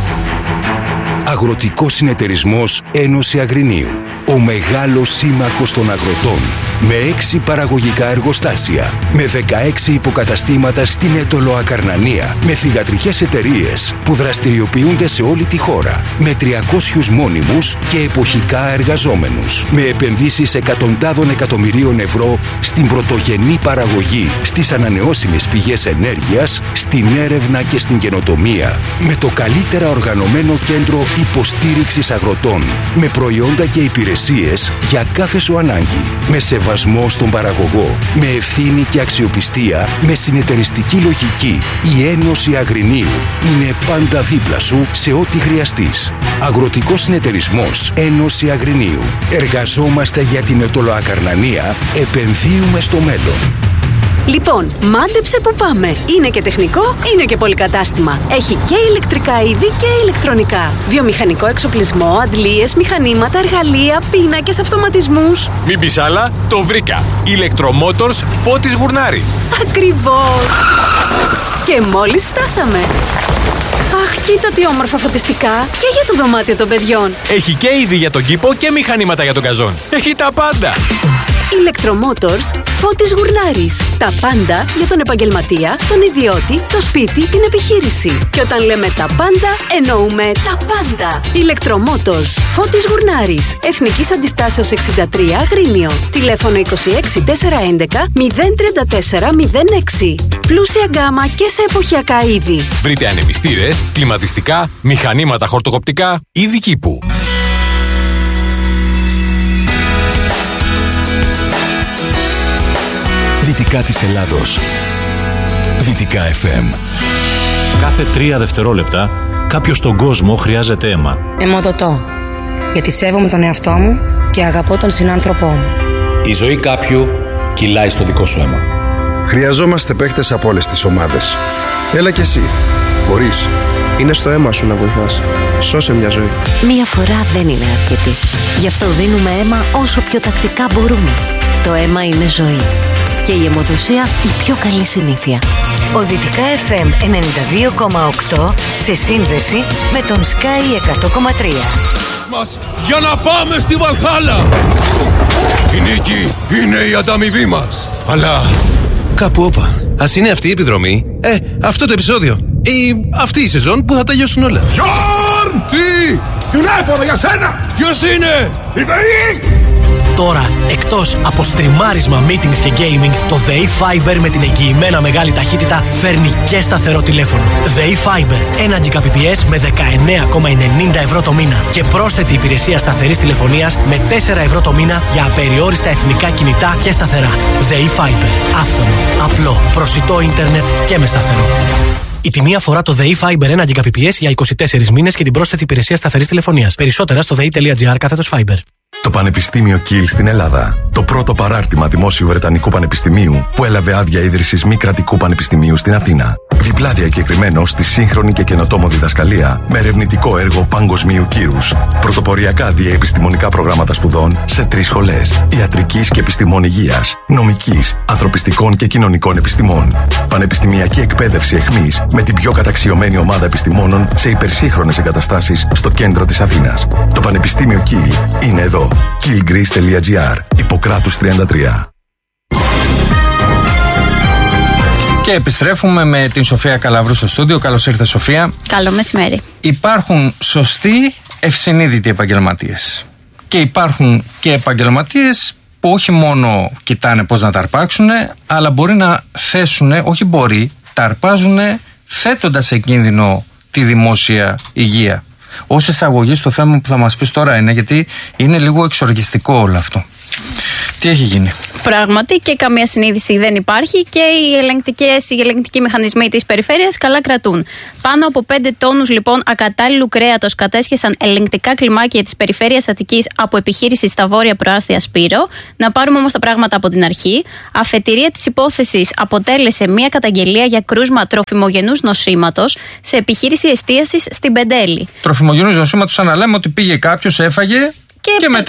Αγροτικός συνεταιρισμός Ένωση Αγρινίου. Ο μεγάλος σύμμαχος των αγροτών. Με 6 παραγωγικά εργοστάσια. Με 16 υποκαταστήματα στην Αιτωλοακαρνανία. Με θυγατρικές εταιρείες που δραστηριοποιούνται σε όλη τη χώρα. Με 300 μόνιμους και εποχικά εργαζόμενους. Με επενδύσεις εκατοντάδων εκατομμυρίων ευρώ στην πρωτογενή παραγωγή, στις ανανεώσιμες πηγές ενέργειας, στην έρευνα και στην καινοτομία. Με το καλύτερα οργανωμένο κέντρο υποστήριξης αγροτών. Με προϊόντα και υπηρεσίες για κάθε σου ανάγκη. Με σεβασμό στον παραγωγό. Με ευθύνη και αξιοπιστία. Με συνεταιριστική λογική. Η Ένωση Αγρινίου είναι πάντα δίπλα σου σε ό,τι χρειαστείς. Αγροτικός συνεταιρισμός Ένωση Αγρινίου. Εργαζόμαστε για την Αιτωλοακαρνανία. Επενδύουμε στο μέλλον. Λοιπόν, μάντεψε που πάμε. Είναι και τεχνικό, είναι και πολυκατάστημα. Έχει και ηλεκτρικά είδη και ηλεκτρονικά. Βιομηχανικό εξοπλισμό, αντλίες, μηχανήματα, εργαλεία, πίνακες, αυτοματισμούς. Μην πεις άλλα, το βρήκα. Ηλεκτρομότορς Φώτης Γουρνάρης. Ακριβώς. Και μόλις φτάσαμε. Αχ, κοίτα τι όμορφα φωτιστικά. Και για το δωμάτιο των παιδιών. Έχει και είδη για τον κήπο και μηχανήματα για τον καζόν. Έχει τα πάντα. Ηλεκτρομότορς Φώτης Γουρνάρης. Τα πάντα για τον επαγγελματία, τον ιδιώτη, το σπίτι, την επιχείρηση. Και όταν λέμε τα πάντα, εννοούμε τα πάντα. Ηλεκτρομότορς Φώτης Γουρνάρης. Εθνικής Αντιστάσεως 63 Αγρίνιο. Τηλέφωνο 26 411 034 06. Πλούσια γκάμα και σε εποχιακά είδη. Βρείτε ανεμιστήρες, κλιματιστικά, μηχανήματα χορτοκοπτικά, είδη κήπου. Δυτικά της Ελλάδος. Δυτικά FM. Κάθε 3 δευτερόλεπτα κάποιος στον κόσμο χρειάζεται αίμα. Αιμοδοτώ. Γιατί σέβομαι τον εαυτό μου και αγαπώ τον συνάνθρωπό μου. Η ζωή κάποιου κυλάει στο δικό σου αίμα. Χρειαζόμαστε παίκτες από όλες τις ομάδες. Έλα κι εσύ. Μπορείς. Είναι στο αίμα σου να βοηθάς. Σώσε μια ζωή. Μία φορά δεν είναι αρκετή. Γι' αυτό δίνουμε αίμα όσο πιο τακτικά μπορούμε. Το αίμα είναι ζωή. Και η αιμοδοσία η πιο καλή συνήθεια. Ο Δυτικά FM 92,8 σε σύνδεση με τον Sky 100,3. Μας για να πάμε στη Βαλχάλα! Η νίκη είναι η ανταμοιβή μας. Αλλά κάπου όπα. Ας είναι αυτή η επιδρομή, αυτό το επεισόδιο ή αυτή η σεζόν που θα τελειώσουν όλα. Γιόρ! Τι! Τηλέφωνο για σένα! Ποιος είναι? Η ΔΕΗ! Τώρα, εκτός από στριμάρισμα, meetings και gaming, το ΔΕΗ Fiber με την εγγυημένα μεγάλη ταχύτητα φέρνει και σταθερό τηλέφωνο. ΔΕΗ Fiber, 1 Gbps με 19,90 ευρώ το μήνα και πρόσθετη υπηρεσία σταθερής τηλεφωνίας με 4 ευρώ το μήνα για απεριόριστα εθνικά κινητά και σταθερά. ΔΕΗ Fiber, άφθονο, απλό, προσιτό ίντερνετ και με σταθερό. Η τιμή αφορά το ΔΕΗ Fiber 1 Gbps για 24 μήνες και την πρόσθετη υπηρεσία σταθερής τηλεφωνίας. Περισσότερα στο dei.gr/Fiber. Το Πανεπιστήμιο Κιλ στην Ελλάδα. Το πρώτο παράρτημα δημόσιου Βρετανικού Πανεπιστημίου που έλαβε άδεια ίδρυσης μη κρατικού πανεπιστημίου στην Αθήνα. Διπλά διακεκριμένο στη σύγχρονη και καινοτόμο διδασκαλία με ερευνητικό έργο παγκοσμίου κύρους. Πρωτοποριακά διαεπιστημονικά προγράμματα σπουδών σε 3 σχολές. Ιατρικής και επιστημών υγείας, νομικής, ανθρωπιστικών και κοινωνικών επιστημών. Πανεπιστημιακή εκπαίδευση εχμής με την πιο καταξιωμένη ομάδα επιστημόνων σε υπερσύγχρονες εγκαταστάσεις στο κέντρο της Αθήνας. Το Πανεπιστήμιο Κιλ είναι εδώ. killgreece.gr. Ιπποκράτους 33. Και επιστρέφουμε με την Σοφία Καλαβρού στο στούντιο. Καλώς ήρθες, Σοφία. Καλό μεσημέρι. Υπάρχουν σωστοί, ευσυνείδητοι επαγγελματίες. Και υπάρχουν και επαγγελματίες που όχι μόνο κοιτάνε πώς να τα αρπάξουν, αλλά μπορεί να θέσουν, όχι μπορεί, τα αρπάζουν θέτοντας σε κίνδυνο τη δημόσια υγεία. Ως εισαγωγή στο θέμα που θα μας πεις τώρα είναι, γιατί είναι λίγο εξοργιστικό όλο αυτό. Τι έχει γίνει? Πράγματι, και καμία συνείδηση δεν υπάρχει και οι ελεγκτικοί μηχανισμοί της περιφέρειας καλά κρατούν. Πάνω από 5 τόνους λοιπόν ακατάλληλου κρέατος κατέσχεσαν ελεγκτικά κλιμάκια της περιφέρειας Αττικής από επιχείρηση στα βόρεια προάστια Σπύρο. Να πάρουμε όμως τα πράγματα από την αρχή. Αφετηρία της υπόθεσης αποτέλεσε μια καταγγελία για κρούσμα τροφιμογενούς νοσήματος σε επιχείρηση εστίασης στην Πεντέλη. Τροφιμογενούς νοσήματος, αναλέμε ότι πήγε κάποιος, έφαγε. Και μετά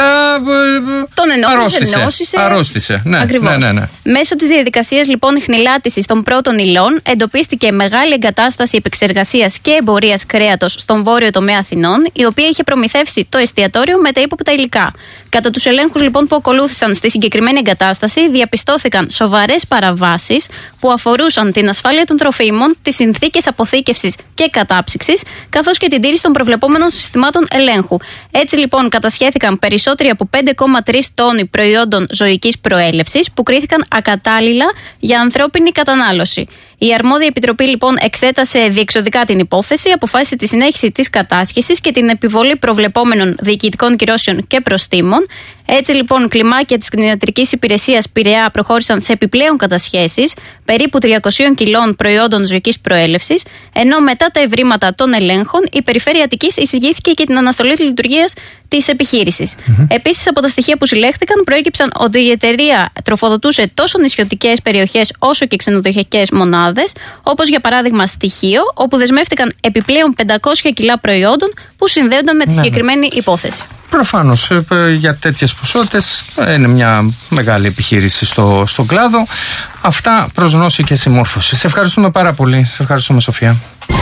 τον αρρώστησε. Ναι, ακριβώς. Ναι. Μέσω της διαδικασίας λοιπόν ιχνηλάτησης των πρώτων υλών εντοπίστηκε μεγάλη εγκατάσταση επεξεργασίας και εμπορίας κρέατος στον βόρειο τομέα Αθηνών, η οποία είχε προμηθεύσει το εστιατόριο με τα ύποπτα υλικά. Κατά τους ελέγχους λοιπόν που ακολούθησαν στη συγκεκριμένη εγκατάσταση, διαπιστώθηκαν σοβαρές παραβάσεις που αφορούσαν την ασφάλεια των τροφίμων, τις συνθήκες αποθήκευσης και κατάψυξης, καθώς και την τήρηση των προβλεπόμενων συστημάτων ελέγχου. Έτσι λοιπόν κατασχέθηκαν περισσότεροι από 5,3 τόνοι προϊόντων ζωικής προέλευσης που κρίθηκαν ακατάλληλα για ανθρώπινη κατανάλωση. Η αρμόδια επιτροπή λοιπόν εξέτασε διεξοδικά την υπόθεση, αποφάσισε τη συνέχιση της κατάσχεσης και την επιβολή προβλεπόμενων διοικητικών κυρώσεων και προστίμων. Έτσι λοιπόν, κλιμάκια της κτηνιατρικής υπηρεσίας Πειραιά προχώρησαν σε επιπλέον κατασχέσεις περίπου 300 κιλών προϊόντων ζωικής προέλευσης, ενώ μετά τα ευρήματα των ελέγχων η Περιφέρεια Αττικής εισηγήθηκε και την αναστολή της λειτουργίας της επιχείρησης. Επίσης, από τα στοιχεία που συλλέχθηκαν, προέκυψαν ότι η εταιρεία τροφοδοτούσε τόσο νησιωτικές περιοχές όσο και ξενοδοχειακές μονάδες, όπως για παράδειγμα στοιχείο, όπου δεσμεύτηκαν επιπλέον 500 κιλά προϊόντων που συνδέονταν με τη συγκεκριμένη υπόθεση. Προφανώς για τέτοιες ποσότητες είναι μια μεγάλη επιχείρηση στον κλάδο. Αυτά προς γνώση και συμμόρφωση. Σε ευχαριστούμε πάρα πολύ. Σε ευχαριστούμε, Σοφία.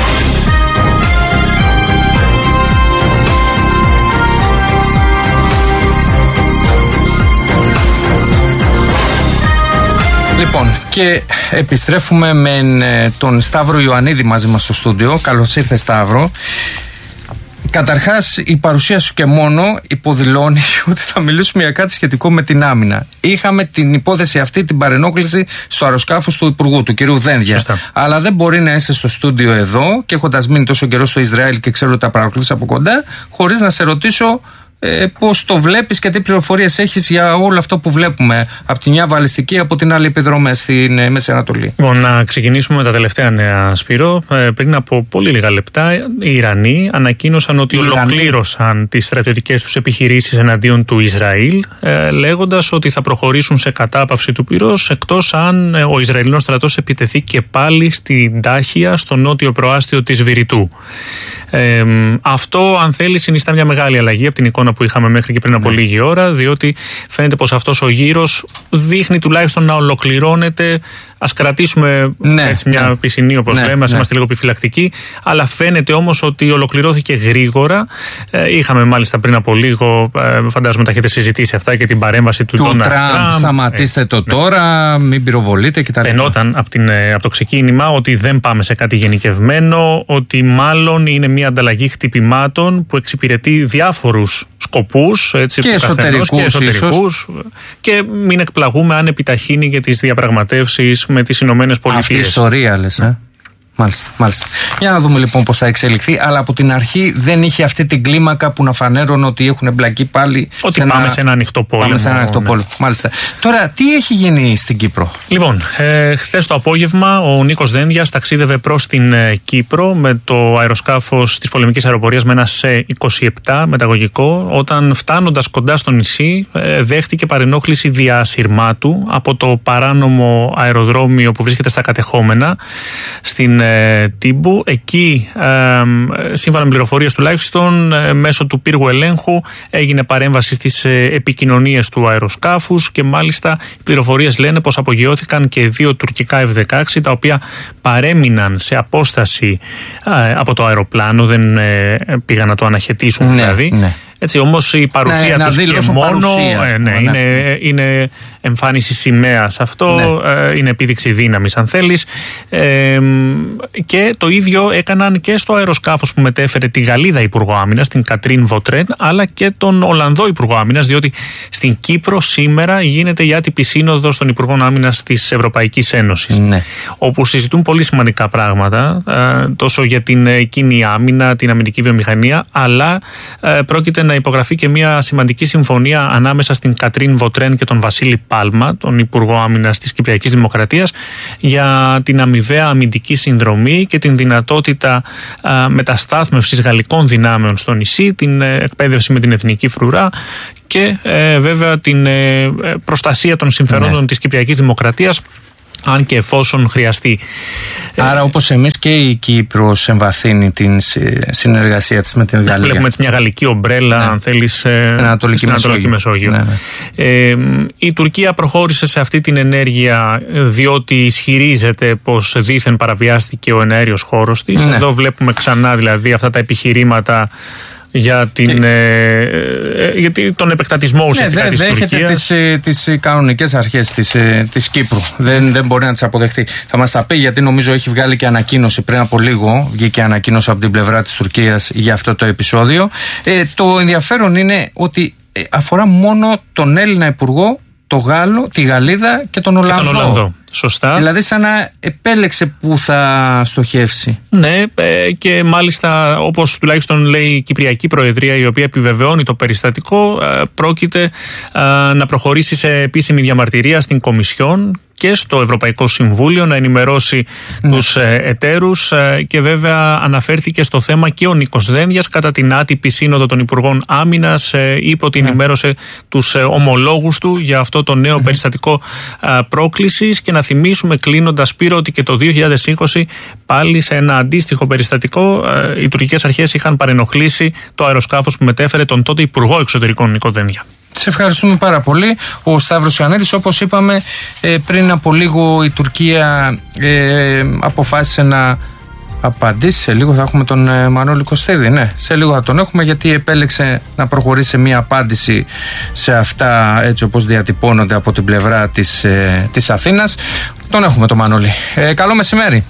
Λοιπόν, και επιστρέφουμε με τον Σταύρο Ιωαννίδη μαζί μας στο στούντιο. Καλώς ήρθες, Σταύρο. Καταρχάς, η παρουσία σου και μόνο υποδηλώνει ότι θα μιλήσουμε για κάτι σχετικό με την άμυνα. Είχαμε την υπόθεση αυτή, την παρενόχληση στο αεροσκάφος του Υπουργού, του κ. Δένδια. Σωστά. Αλλά δεν μπορεί να είσαι στο στούντιο εδώ και έχοντας μείνει τόσο καιρό στο Ισραήλ και ξέρω ότι τα παρακολουθείς από κοντά, χωρίς να σε ρωτήσω πώς το βλέπεις και τι πληροφορίες έχεις για όλο αυτό που βλέπουμε από τη μια βαλιστική, από την άλλη επιδρομές στην Μέση Ανατολή. Λοιπόν, να ξεκινήσουμε με τα τελευταία νέα, Σπύρο. Πριν από πολύ λίγα λεπτά, οι Ιρανοί ανακοίνωσαν ότι ολοκλήρωσαν τις στρατιωτικές τους επιχειρήσεις εναντίον του Ισραήλ, λέγοντας ότι θα προχωρήσουν σε κατάπαυση του πυρός, εκτός αν ο Ισραηλινός στρατός επιτεθεί και πάλι στην Τάχια, στο νότιο προάστιο της Βηρητού. Αυτό, αν θέλει, συνιστά μια μεγάλη αλλαγή από την εικόνα που είχαμε μέχρι και πριν από λίγη ώρα, διότι φαίνεται πως αυτός ο γύρος δείχνει τουλάχιστον να ολοκληρώνεται. Ας κρατήσουμε έτσι μια πισινή, όπως λέμε, είμαστε λίγο επιφυλακτικοί, αλλά φαίνεται όμως ότι ολοκληρώθηκε γρήγορα. Είχαμε μάλιστα πριν από λίγο, φαντάζομαι τα έχετε συζητήσει αυτά, και την παρέμβαση του Ντόναλντ Τραμπ. Σταματήστε το τώρα, μην πυροβολείτε κτλ. Φαινόταν από το ξεκίνημα ότι δεν πάμε σε κάτι γενικευμένο, ότι μάλλον είναι μια ανταλλαγή χτυπημάτων που εξυπηρετεί διάφορους σκοπούς και εσωτερικούς και μην εκπλαγούμε αν επιταχύνει για τις διαπραγματεύσεις με τις Ηνωμένες Πολιτείες. Αυτή η ιστορία λες, Μάλιστα. Για να δούμε λοιπόν πώς θα εξελιχθεί. Αλλά από την αρχή δεν είχε αυτή την κλίμακα που να φανέρωνε ότι έχουν εμπλακεί πάλι. Ότι πάμε σε ένα ανοιχτό πόλεμο. Μάλιστα. Τώρα, τι έχει γίνει στην Κύπρο? Λοιπόν, χθες το απόγευμα ο Νίκος Δένδιας ταξίδευε προς την Κύπρο με το αεροσκάφος της πολεμικής αεροπορίας με ένα C-27 μεταγωγικό. Όταν φτάνοντας κοντά στο νησί, δέχτηκε παρενόχληση διασυρμάτου από το παράνομο αεροδρόμιο που βρίσκεται στα κατεχόμενα στην Τύμπου. Εκεί, σύμφωνα με πληροφορίες τουλάχιστον, μέσω του πύργου ελέγχου έγινε παρέμβαση στις επικοινωνίες του αεροσκάφους και μάλιστα οι πληροφορίες λένε πως απογειώθηκαν και 2 τουρκικά F-16 τα οποία παρέμειναν σε απόσταση από το αεροπλάνο, δεν πήγαν να το αναχαιτήσουν δηλαδή. Ναι. Έτσι, όμως η παρουσία τους και μόνο είναι εμφάνιση σημαίας αυτό, είναι επίδειξη δύναμης αν θέλεις, και το ίδιο έκαναν και στο αεροσκάφος που μετέφερε τη Γαλλίδα Υπουργό Άμυνας, την Κατρίν Βοτρέν, αλλά και τον Ολλανδό Υπουργό Άμυνας, διότι στην Κύπρο σήμερα γίνεται η άτυπη σύνοδος των Υπουργών Άμυνας της Ευρωπαϊκής Ένωσης, όπου συζητούν πολύ σημαντικά πράγματα, τόσο για την κοινή άμυνα, την αμυντική βιομηχανία, αλλά πρόκειται να υπογραφεί και μια σημαντική συμφωνία ανάμεσα στην Κατρίν Βοτρέν και τον Βασίλη Πάλμα, τον Υπουργό Άμυνας της Κυπριακής Δημοκρατίας, για την αμοιβαία αμυντική συνδρομή και την δυνατότητα μεταστάθμευσης γαλλικών δυνάμεων στο νησί, την εκπαίδευση με την εθνική φρουρά και βέβαια την προστασία των συμφερόντων της Κυπριακής Δημοκρατίας, αν και εφόσον χρειαστεί. Άρα όπως εμείς και η Κύπρος εμβαθύνει την συνεργασία της με την Γαλλία. Βλέπουμε έτσι μια γαλλική ομπρέλα, αν θέλεις, στην Ανατολική Μεσόγειο. Η Τουρκία προχώρησε σε αυτή την ενέργεια διότι ισχυρίζεται πως δήθεν παραβιάστηκε ο εναέριος χώρος της. Εδώ βλέπουμε ξανά δηλαδή αυτά τα επιχειρήματα για τον επεκτατισμό ουσιαστικά της Τουρκίας. Δεν δέχεται τις κανονικές αρχές της Κύπρου. Δεν μπορεί να τις αποδεχτεί. Θα μας τα πει, γιατί νομίζω έχει βγάλει και ανακοίνωση πριν από λίγο. Βγήκε ανακοίνωση από την πλευρά της Τουρκίας για αυτό το επεισόδιο. Το ενδιαφέρον είναι ότι αφορά μόνο τον Έλληνα Υπουργό, το Γάλλο, τη Γαλλίδα και τον Ολλανδό. Σωστά. Δηλαδή σαν να επέλεξε που θα στοχεύσει. Ναι, και μάλιστα όπως τουλάχιστον λέει η Κυπριακή Προεδρία, η οποία επιβεβαιώνει το περιστατικό, πρόκειται να προχωρήσει σε επίσημη διαμαρτυρία στην Κομισιόν και στο Ευρωπαϊκό Συμβούλιο, να ενημερώσει τους εταίρους, και βέβαια αναφέρθηκε στο θέμα και ο Νίκος Δένδιας κατά την άτυπη σύνοδο των Υπουργών Άμυνας. Είπε ότι ενημέρωσε τους ομολόγους του για αυτό το νέο περιστατικό πρόκλησης. Και να θυμίσουμε κλείνοντας, Σπύρο, ότι και το 2020 πάλι σε ένα αντίστοιχο περιστατικό οι τουρκικές αρχές είχαν παρενοχλήσει το αεροσκάφος που μετέφερε τον τότε Υπουργό Εξωτερικών Νίκο Δένδια. Σε ευχαριστούμε πάρα πολύ. Ο Σταύρος Ιωαννίδης, όπως είπαμε πριν από λίγο, η Τουρκία αποφάσισε να απαντήσει. Σε λίγο θα έχουμε τον Μανώλη Κωστίδη. Ναι, σε λίγο θα τον έχουμε, γιατί επέλεξε να προχωρήσει σε μια απάντηση σε αυτά έτσι όπως διατυπώνονται από την πλευρά της Αθήνας. Τον έχουμε τον Μανώλη. Καλό μεσημέρι.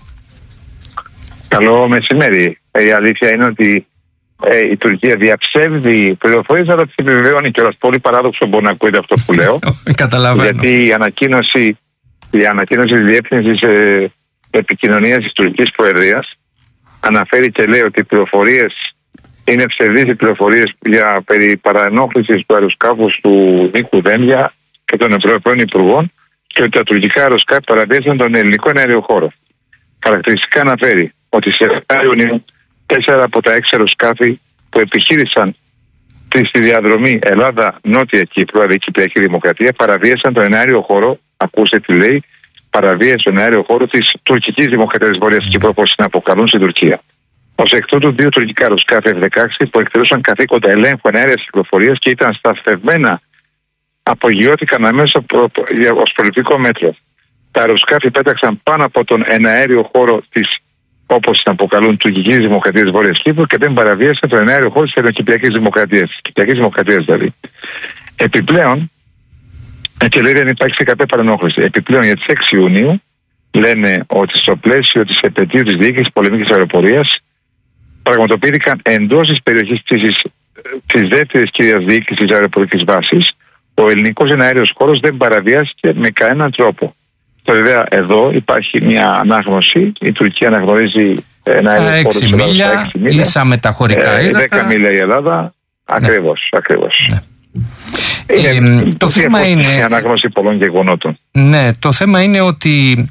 Καλό μεσημέρι. Η αλήθεια είναι ότι η Τουρκία διαψεύδει πληροφορίες, αλλά τις επιβεβαιώνει κιόλας. Πολύ παράδοξο μπορεί να ακούγεται αυτό που λέω. Καταλαβαίνω. Γιατί η ανακοίνωση της Διεύθυνσης Επικοινωνίας της Τουρκικής Προεδρίας αναφέρει και λέει ότι οι πληροφορίες είναι ψευδείς, οι πληροφορίες περί παρανόχλησης του αεροσκάφους του Νίκου Δένδια και των Ευρωπαίων Υπουργών, και ότι τα τουρκικά αεροσκάφη παραβίασαν τον ελληνικό εναέριο χώρο. Χαρακτηριστικά αναφέρει ότι σε 7 Ιουνίου 4 από τα 6 αεροσκάφη που επιχείρησαν στη διαδρομή Ελλάδα-Νότια Κύπρου, δηλαδή Κυπριακή Δημοκρατία, παραβίασαν τον εναέριο χώρο. Ακούστε τι λέει: παραβίασε τον εναέριο χώρο της Τουρκικής Δημοκρατίας Βορειάς Κύπρου, όπως την αποκαλούν στην Τουρκία. Ως εκ τούτου, 2 τουρκικά αεροσκάφη F-16 που εκτελούσαν καθήκοντα ελέγχου εναέριας κυκλοφορίας και ήταν σταθμευμένα απογειώθηκαν αμέσως ως πολιτικό μέτρο. Τα αεροσκάφη πέταξαν πάνω από τον εναέριο χώρο της, όπως την αποκαλούν, Τουρκικής Δημοκρατίας Βόρειας Κύπρου, και δεν παραβίασαν τον εναέριο χώρο της Ελληνοκυπριακής Δημοκρατίας. Της Κυπριακής Δημοκρατίας δηλαδή. Επιπλέον, και λέει δεν υπάρχει κάποια παρενόχληση. Επιπλέον, για τις 6 Ιουνίου λένε ότι στο πλαίσιο της επετείου της διοίκησης πολεμικής αεροπορίας πραγματοποιήθηκαν εντός της περιοχής της δεύτερης κυρίας διοίκησης αεροπορικής βάσης, ο ελληνικός εναέριος χώρος δεν παραβιάστηκε με κανέναν τρόπο. Βέβαια, εδώ υπάρχει μια ανάγνωση. Η Τουρκία αναγνωρίζει ένα αέριο χώρο 6 μίλια, ίσα μεταχωρικά ύδατα. 10 μίλια η Ελλάδα. Ακριβώς. Ναι. Το θέμα είναι η ανάγνωση πολλών γεγονότων. Ναι, το θέμα είναι ότι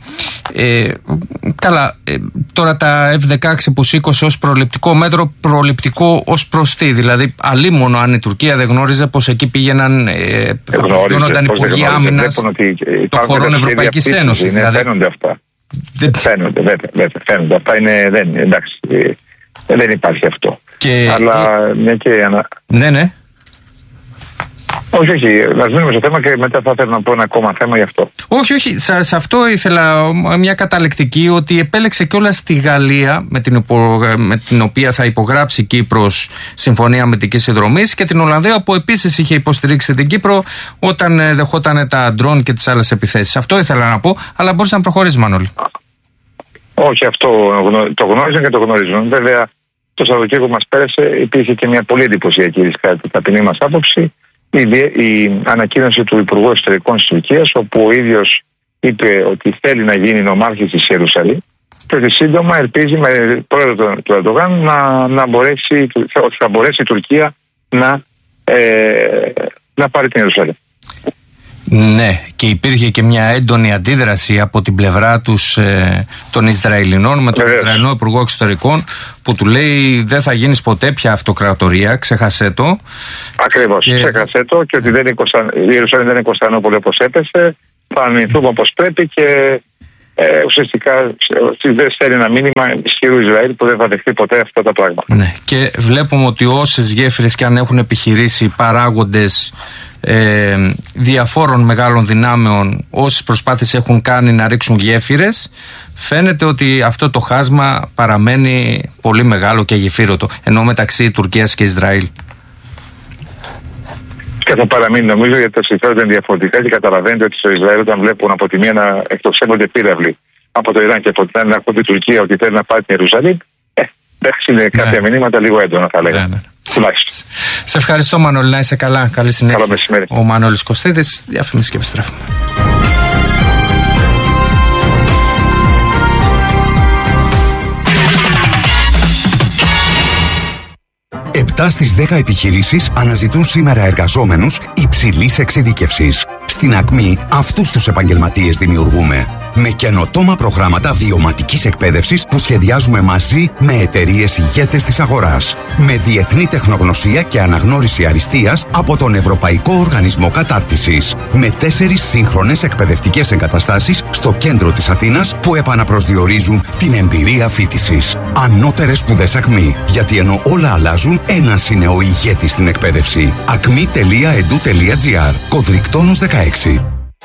τώρα τα F-16 που σήκωσε ως προληπτικό μέτρο, προληπτικό ως προς τι? Δηλαδή αλίμονο αν η Τουρκία δεν γνώριζε πως εκεί πήγαιναν γίνονταν υπουργοί άμυνας των χωρών Ευρωπαϊκής Ένωσης. Δηλαδή. Φαίνονται αυτά. Φαίνονται. Αυτά είναι, εντάξει, δεν υπάρχει αυτό. Αλλά μια και... Ναι. Όχι, να μείνουμε στο θέμα και μετά θα ήθελα να πω ένα ακόμα θέμα γι' αυτό. Όχι, σε αυτό ήθελα μια καταλεκτική, ότι επέλεξε κιόλας τη Γαλλία με την οποία θα υπογράψει η Κύπρος συμφωνία αμυντικής συνδρομής, και την Ολλανδία που επίσης είχε υποστηρίξει την Κύπρο όταν δεχόταν τα ντρόν και τις άλλες επιθέσεις. Αυτό ήθελα να πω, αλλά μπορείς να προχωρήσεις, Μανώλη. Όχι, αυτό το γνώριζαν και το γνωρίζουν. Βέβαια, το Σαββατοκύριακο που μας πέρασε υπήρχε και μια πολύ εντυπωσιακή, κατά την ταπεινή μας άποψη, η ανακοίνωση του Υπουργού Εσωτερικών της Τουρκίας, όπου ο ίδιος είπε ότι θέλει να γίνει νομάρχης της Ιερουσαλήμ και ότι σύντομα ελπίζει με πρόεδρο του Ερντογάν ότι θα μπορέσει η Τουρκία να πάρει την Ιερουσαλήμ. Ναι, και υπήρχε και μια έντονη αντίδραση από την πλευρά τους των Ισραηλινών με τον Ισραηλινό Υπουργό Εξωτερικών, που του λέει δεν θα γίνεις ποτέ πια αυτοκρατορία, ξέχασέ το. Ακριβώς, ξέχασέ το, και ότι η Ιερουσαλήμ δεν είναι Κωνσταντινούπολη όπως έπεσε, θα αμυνθούμε όπως πρέπει, και ουσιαστικά δεν στέλνει ένα μήνυμα ισχυρού Ισραήλ που δεν θα δεχτεί ποτέ αυτά τα πράγματα. Ναι, και βλέπουμε ότι όσες γέφυρες και αν έχουν επιχειρήσει παράγοντες διαφόρων μεγάλων δυνάμεων, όσες προσπάθειες έχουν κάνει να ρίξουν γέφυρες, φαίνεται ότι αυτό το χάσμα παραμένει πολύ μεγάλο και γεφύρωτο, ενώ μεταξύ Τουρκίας και Ισραήλ. Και θα παραμείνει, νομίζω, γιατί τα συμφέροντα είναι διαφορετικά, και καταλαβαίνετε ότι στο Ισραήλ, όταν βλέπουν από τη μία να εκτοξεύονται πύραυλοι από το Ιράν και από την άλλη να ακούει η Τουρκία ότι θέλει να πάρει την Ιερουσαλήμ, εντάξει, είναι κάποια μηνύματα λίγο έντονα, θα λέγαμε. Ναι. Σε ευχαριστώ, Μανώλη, να είσαι καλά. Καλή συνέχεια. Καλό μεσημέρι. Ο Μανώλης Κωστίδης, διαφήμιση και επιστρέφουμε. 7 στις 10 επιχειρήσεις αναζητούν σήμερα εργαζόμενους υψηλής εξειδίκευσης. Στην Ακμή αυτούς τους επαγγελματίες δημιουργούμε. Με καινοτόμα προγράμματα βιωματικής εκπαίδευσης που σχεδιάζουμε μαζί με εταιρείες ηγέτες της αγοράς. Με διεθνή τεχνογνωσία και αναγνώριση αριστείας από τον Ευρωπαϊκό Οργανισμό Κατάρτισης. Με 4 σύγχρονες εκπαιδευτικές εγκαταστάσεις στο κέντρο της Αθήνας που επαναπροσδιορίζουν την εμπειρία φοιτησης. Ανώτερες σπουδές Ακμή. Γιατί ενώ όλα αλλάζουν, ένας είναι ο ηγέτης στην εκπαίδευση. acme.edu.gr. Κωδρικτόνος 16.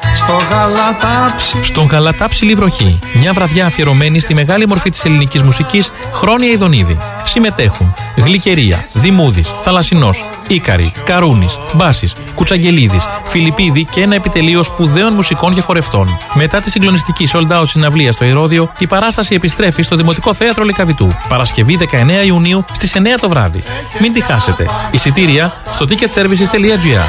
Στον Γαλατάψιλη βροχή. Μια βραδιά αφιερωμένη στη μεγάλη μορφή της ελληνικής μουσικής, Χρόνια Ιδονίδη. Συμμετέχουν Γλυκερία, Δημούδης, Θαλασσινός, Ίκαρη, Καρούνης, Μπάσης, Κουτσαγγελίδης, Φιλιππίδη και ένα επιτελείο σπουδαίων μουσικών και χορευτών. Μετά τη συγκλονιστική sold out συναυλία στο Ηρώδειο, η παράσταση επιστρέφει στο Δημοτικό Θέατρο Λυκαβητού. Παρασκευή 19 Ιουνίου στις 9 το βράδυ. Μην τη χάσετε. Εισιτήρια στο ticketservices.gr.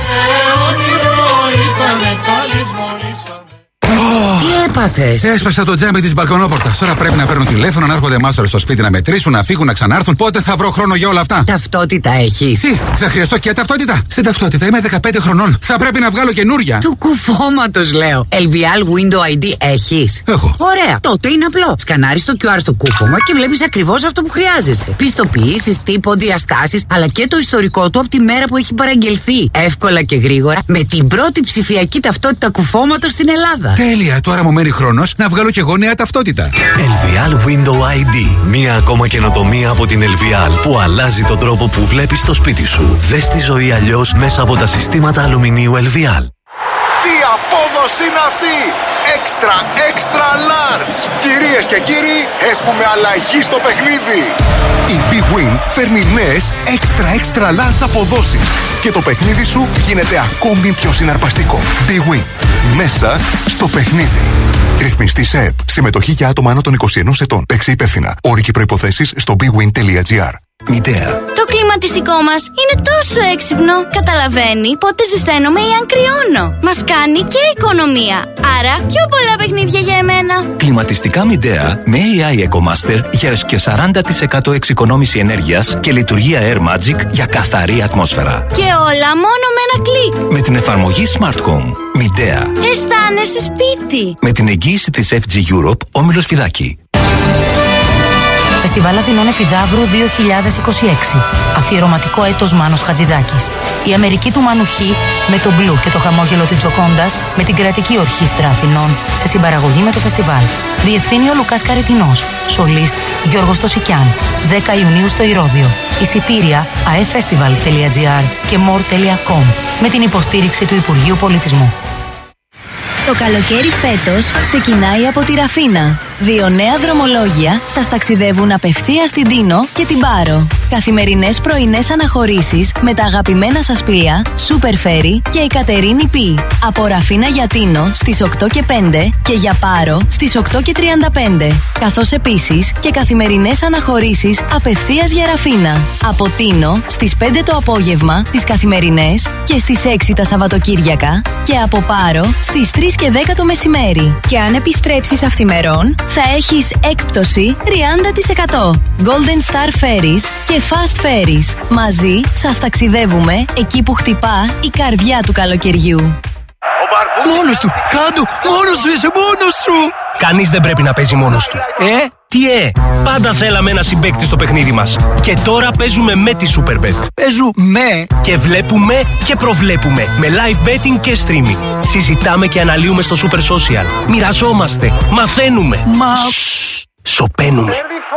Τι έπαθες? Έσπασα το τζάμι της μπαλκονόπορτας. Τώρα πρέπει να παίρνουν τηλέφωνο, να έρχονται μάστορες στο σπίτι να μετρήσουν, να φύγουν, να ξανάρθουν. Πότε θα βρω χρόνο για όλα αυτά? Ταυτότητα έχεις? Τι, θα χρειαστώ και ταυτότητα? Στην ταυτότητα είμαι 15 χρονών. Θα πρέπει να βγάλω καινούρια. Του κουφώματος λέω. LVL Window ID έχεις? Έχω. Ωραία. Τότε είναι απλό. Σκανάρεις το QR στο κούφωμα και βλέπεις ακριβώς αυτό που χρειάζεσαι. Πιστοποιήσεις, τύπο, διαστάσεις, αλλά και το ιστορικό του από τη μέρα που έχει παραγγελθεί. Εύκολα και γρήγορα με την πρώτη ψηφιακή ταυτότητα κουφώματος στην Ελλάδα. Τέλεια. Τώρα μου μένει χρόνος να βγάλω και εγώ νέα ταυτότητα. LVL Window ID. Μία ακόμα καινοτομία από την LVL που αλλάζει τον τρόπο που βλέπεις το σπίτι σου. Δες τη ζωή αλλιώς μέσα από τα συστήματα αλουμινίου LVL. Τι απόδοση είναι αυτή! Extra large! Κυρίες και κύριοι, έχουμε αλλαγή στο παιχνίδι! Η Big Win φέρνει νέες extra large αποδόσεις και το παιχνίδι σου γίνεται ακόμη πιο συναρπαστικό. Big Win. Μέσα στο παιχνίδι. Ρυθμιστή ΕΕΠ. Συμμετοχή για άτομα άνω των 21 ετών. Παίξε υπεύθυνα. Όροι και προϋποθέσεις στο bwin.gr. Μητέα. Το κλιματιστικό μας είναι τόσο έξυπνο. Καταλαβαίνει πότε ζεσταίνομαι ή αν κρυώνω. Μας κάνει και οικονομία. Άρα πιο πολλά παιχνίδια για εμένα. Κλιματιστικά Μητέα με AI EcoMaster για έως και 40% εξοικονόμηση ενέργειας και λειτουργία Air Magic για καθαρή ατμόσφαιρα. Και όλα μόνο με ένα κλικ. Με την εφαρμογή Smart Home. Μητέα. Αισθάνεσαι σπίτι. Με την εγγύηση της FG Europe, Όμιλος Φιδάκη. Φεστιβάλ Αθηνών Επιδαύρου 2026. Αφιερωματικό έτος Μάνος Χατζηδάκης. Η Αμερική του Μανουχή με το μπλου και το χαμόγελο της Τζοκόντας με την Κρατική Ορχήστρα Αθηνών σε συμπαραγωγή με το φεστιβάλ. Διευθύνει ο Λουκάς Καρετινός. Σολίστ Γιώργος Τοσικιάν. 10 Ιουνίου στο Ηρώδειο. Εισιτήρια aefestival.gr και more.com με την υποστήριξη του Υπουργείου Πολιτισμού. Το καλοκαίρι φέτος ξεκινάει από τη Ραφίνα. 2 νέα δρομολόγια σας ταξιδεύουν απευθείας στην Τίνο και την Πάρο. Καθημερινές πρωινές αναχωρήσεις με τα αγαπημένα σας πλοία Super Ferry και η Κατερίνη Π. Από Ραφίνα για Τίνο στις 8 και 5 και για Πάρο στις 8 και 35. Καθώς επίσης και καθημερινές αναχωρήσεις απευθείας για Ραφίνα. Από Τίνο στις 5 το απόγευμα τις καθημερινές και στις 6 τα Σαββατοκύριακα και από Πάρο στις 3 και 10 το μεσημέρι. Και αν επιστρέψεις αυθημερών θα έχεις έκπτωση 30%. Golden Star Ferries και Fast Ferries. Μαζί σας ταξιδεύουμε εκεί που χτυπά η καρδιά του καλοκαιριού. Μόνος του! Κάντο! Μόνος σου είσαι! Μόνος σου! Κανείς δεν πρέπει να παίζει μόνος του. Τι πάντα θέλαμε ένα συμπαίκτη στο παιχνίδι μας. Και τώρα παίζουμε με τη Superbet. Παίζουμε και βλέπουμε και προβλέπουμε. Με live betting και streaming. Συζητάμε και αναλύουμε στο Super Social. Μοιραζόμαστε. Μαθαίνουμε. Σοπαίνουμε.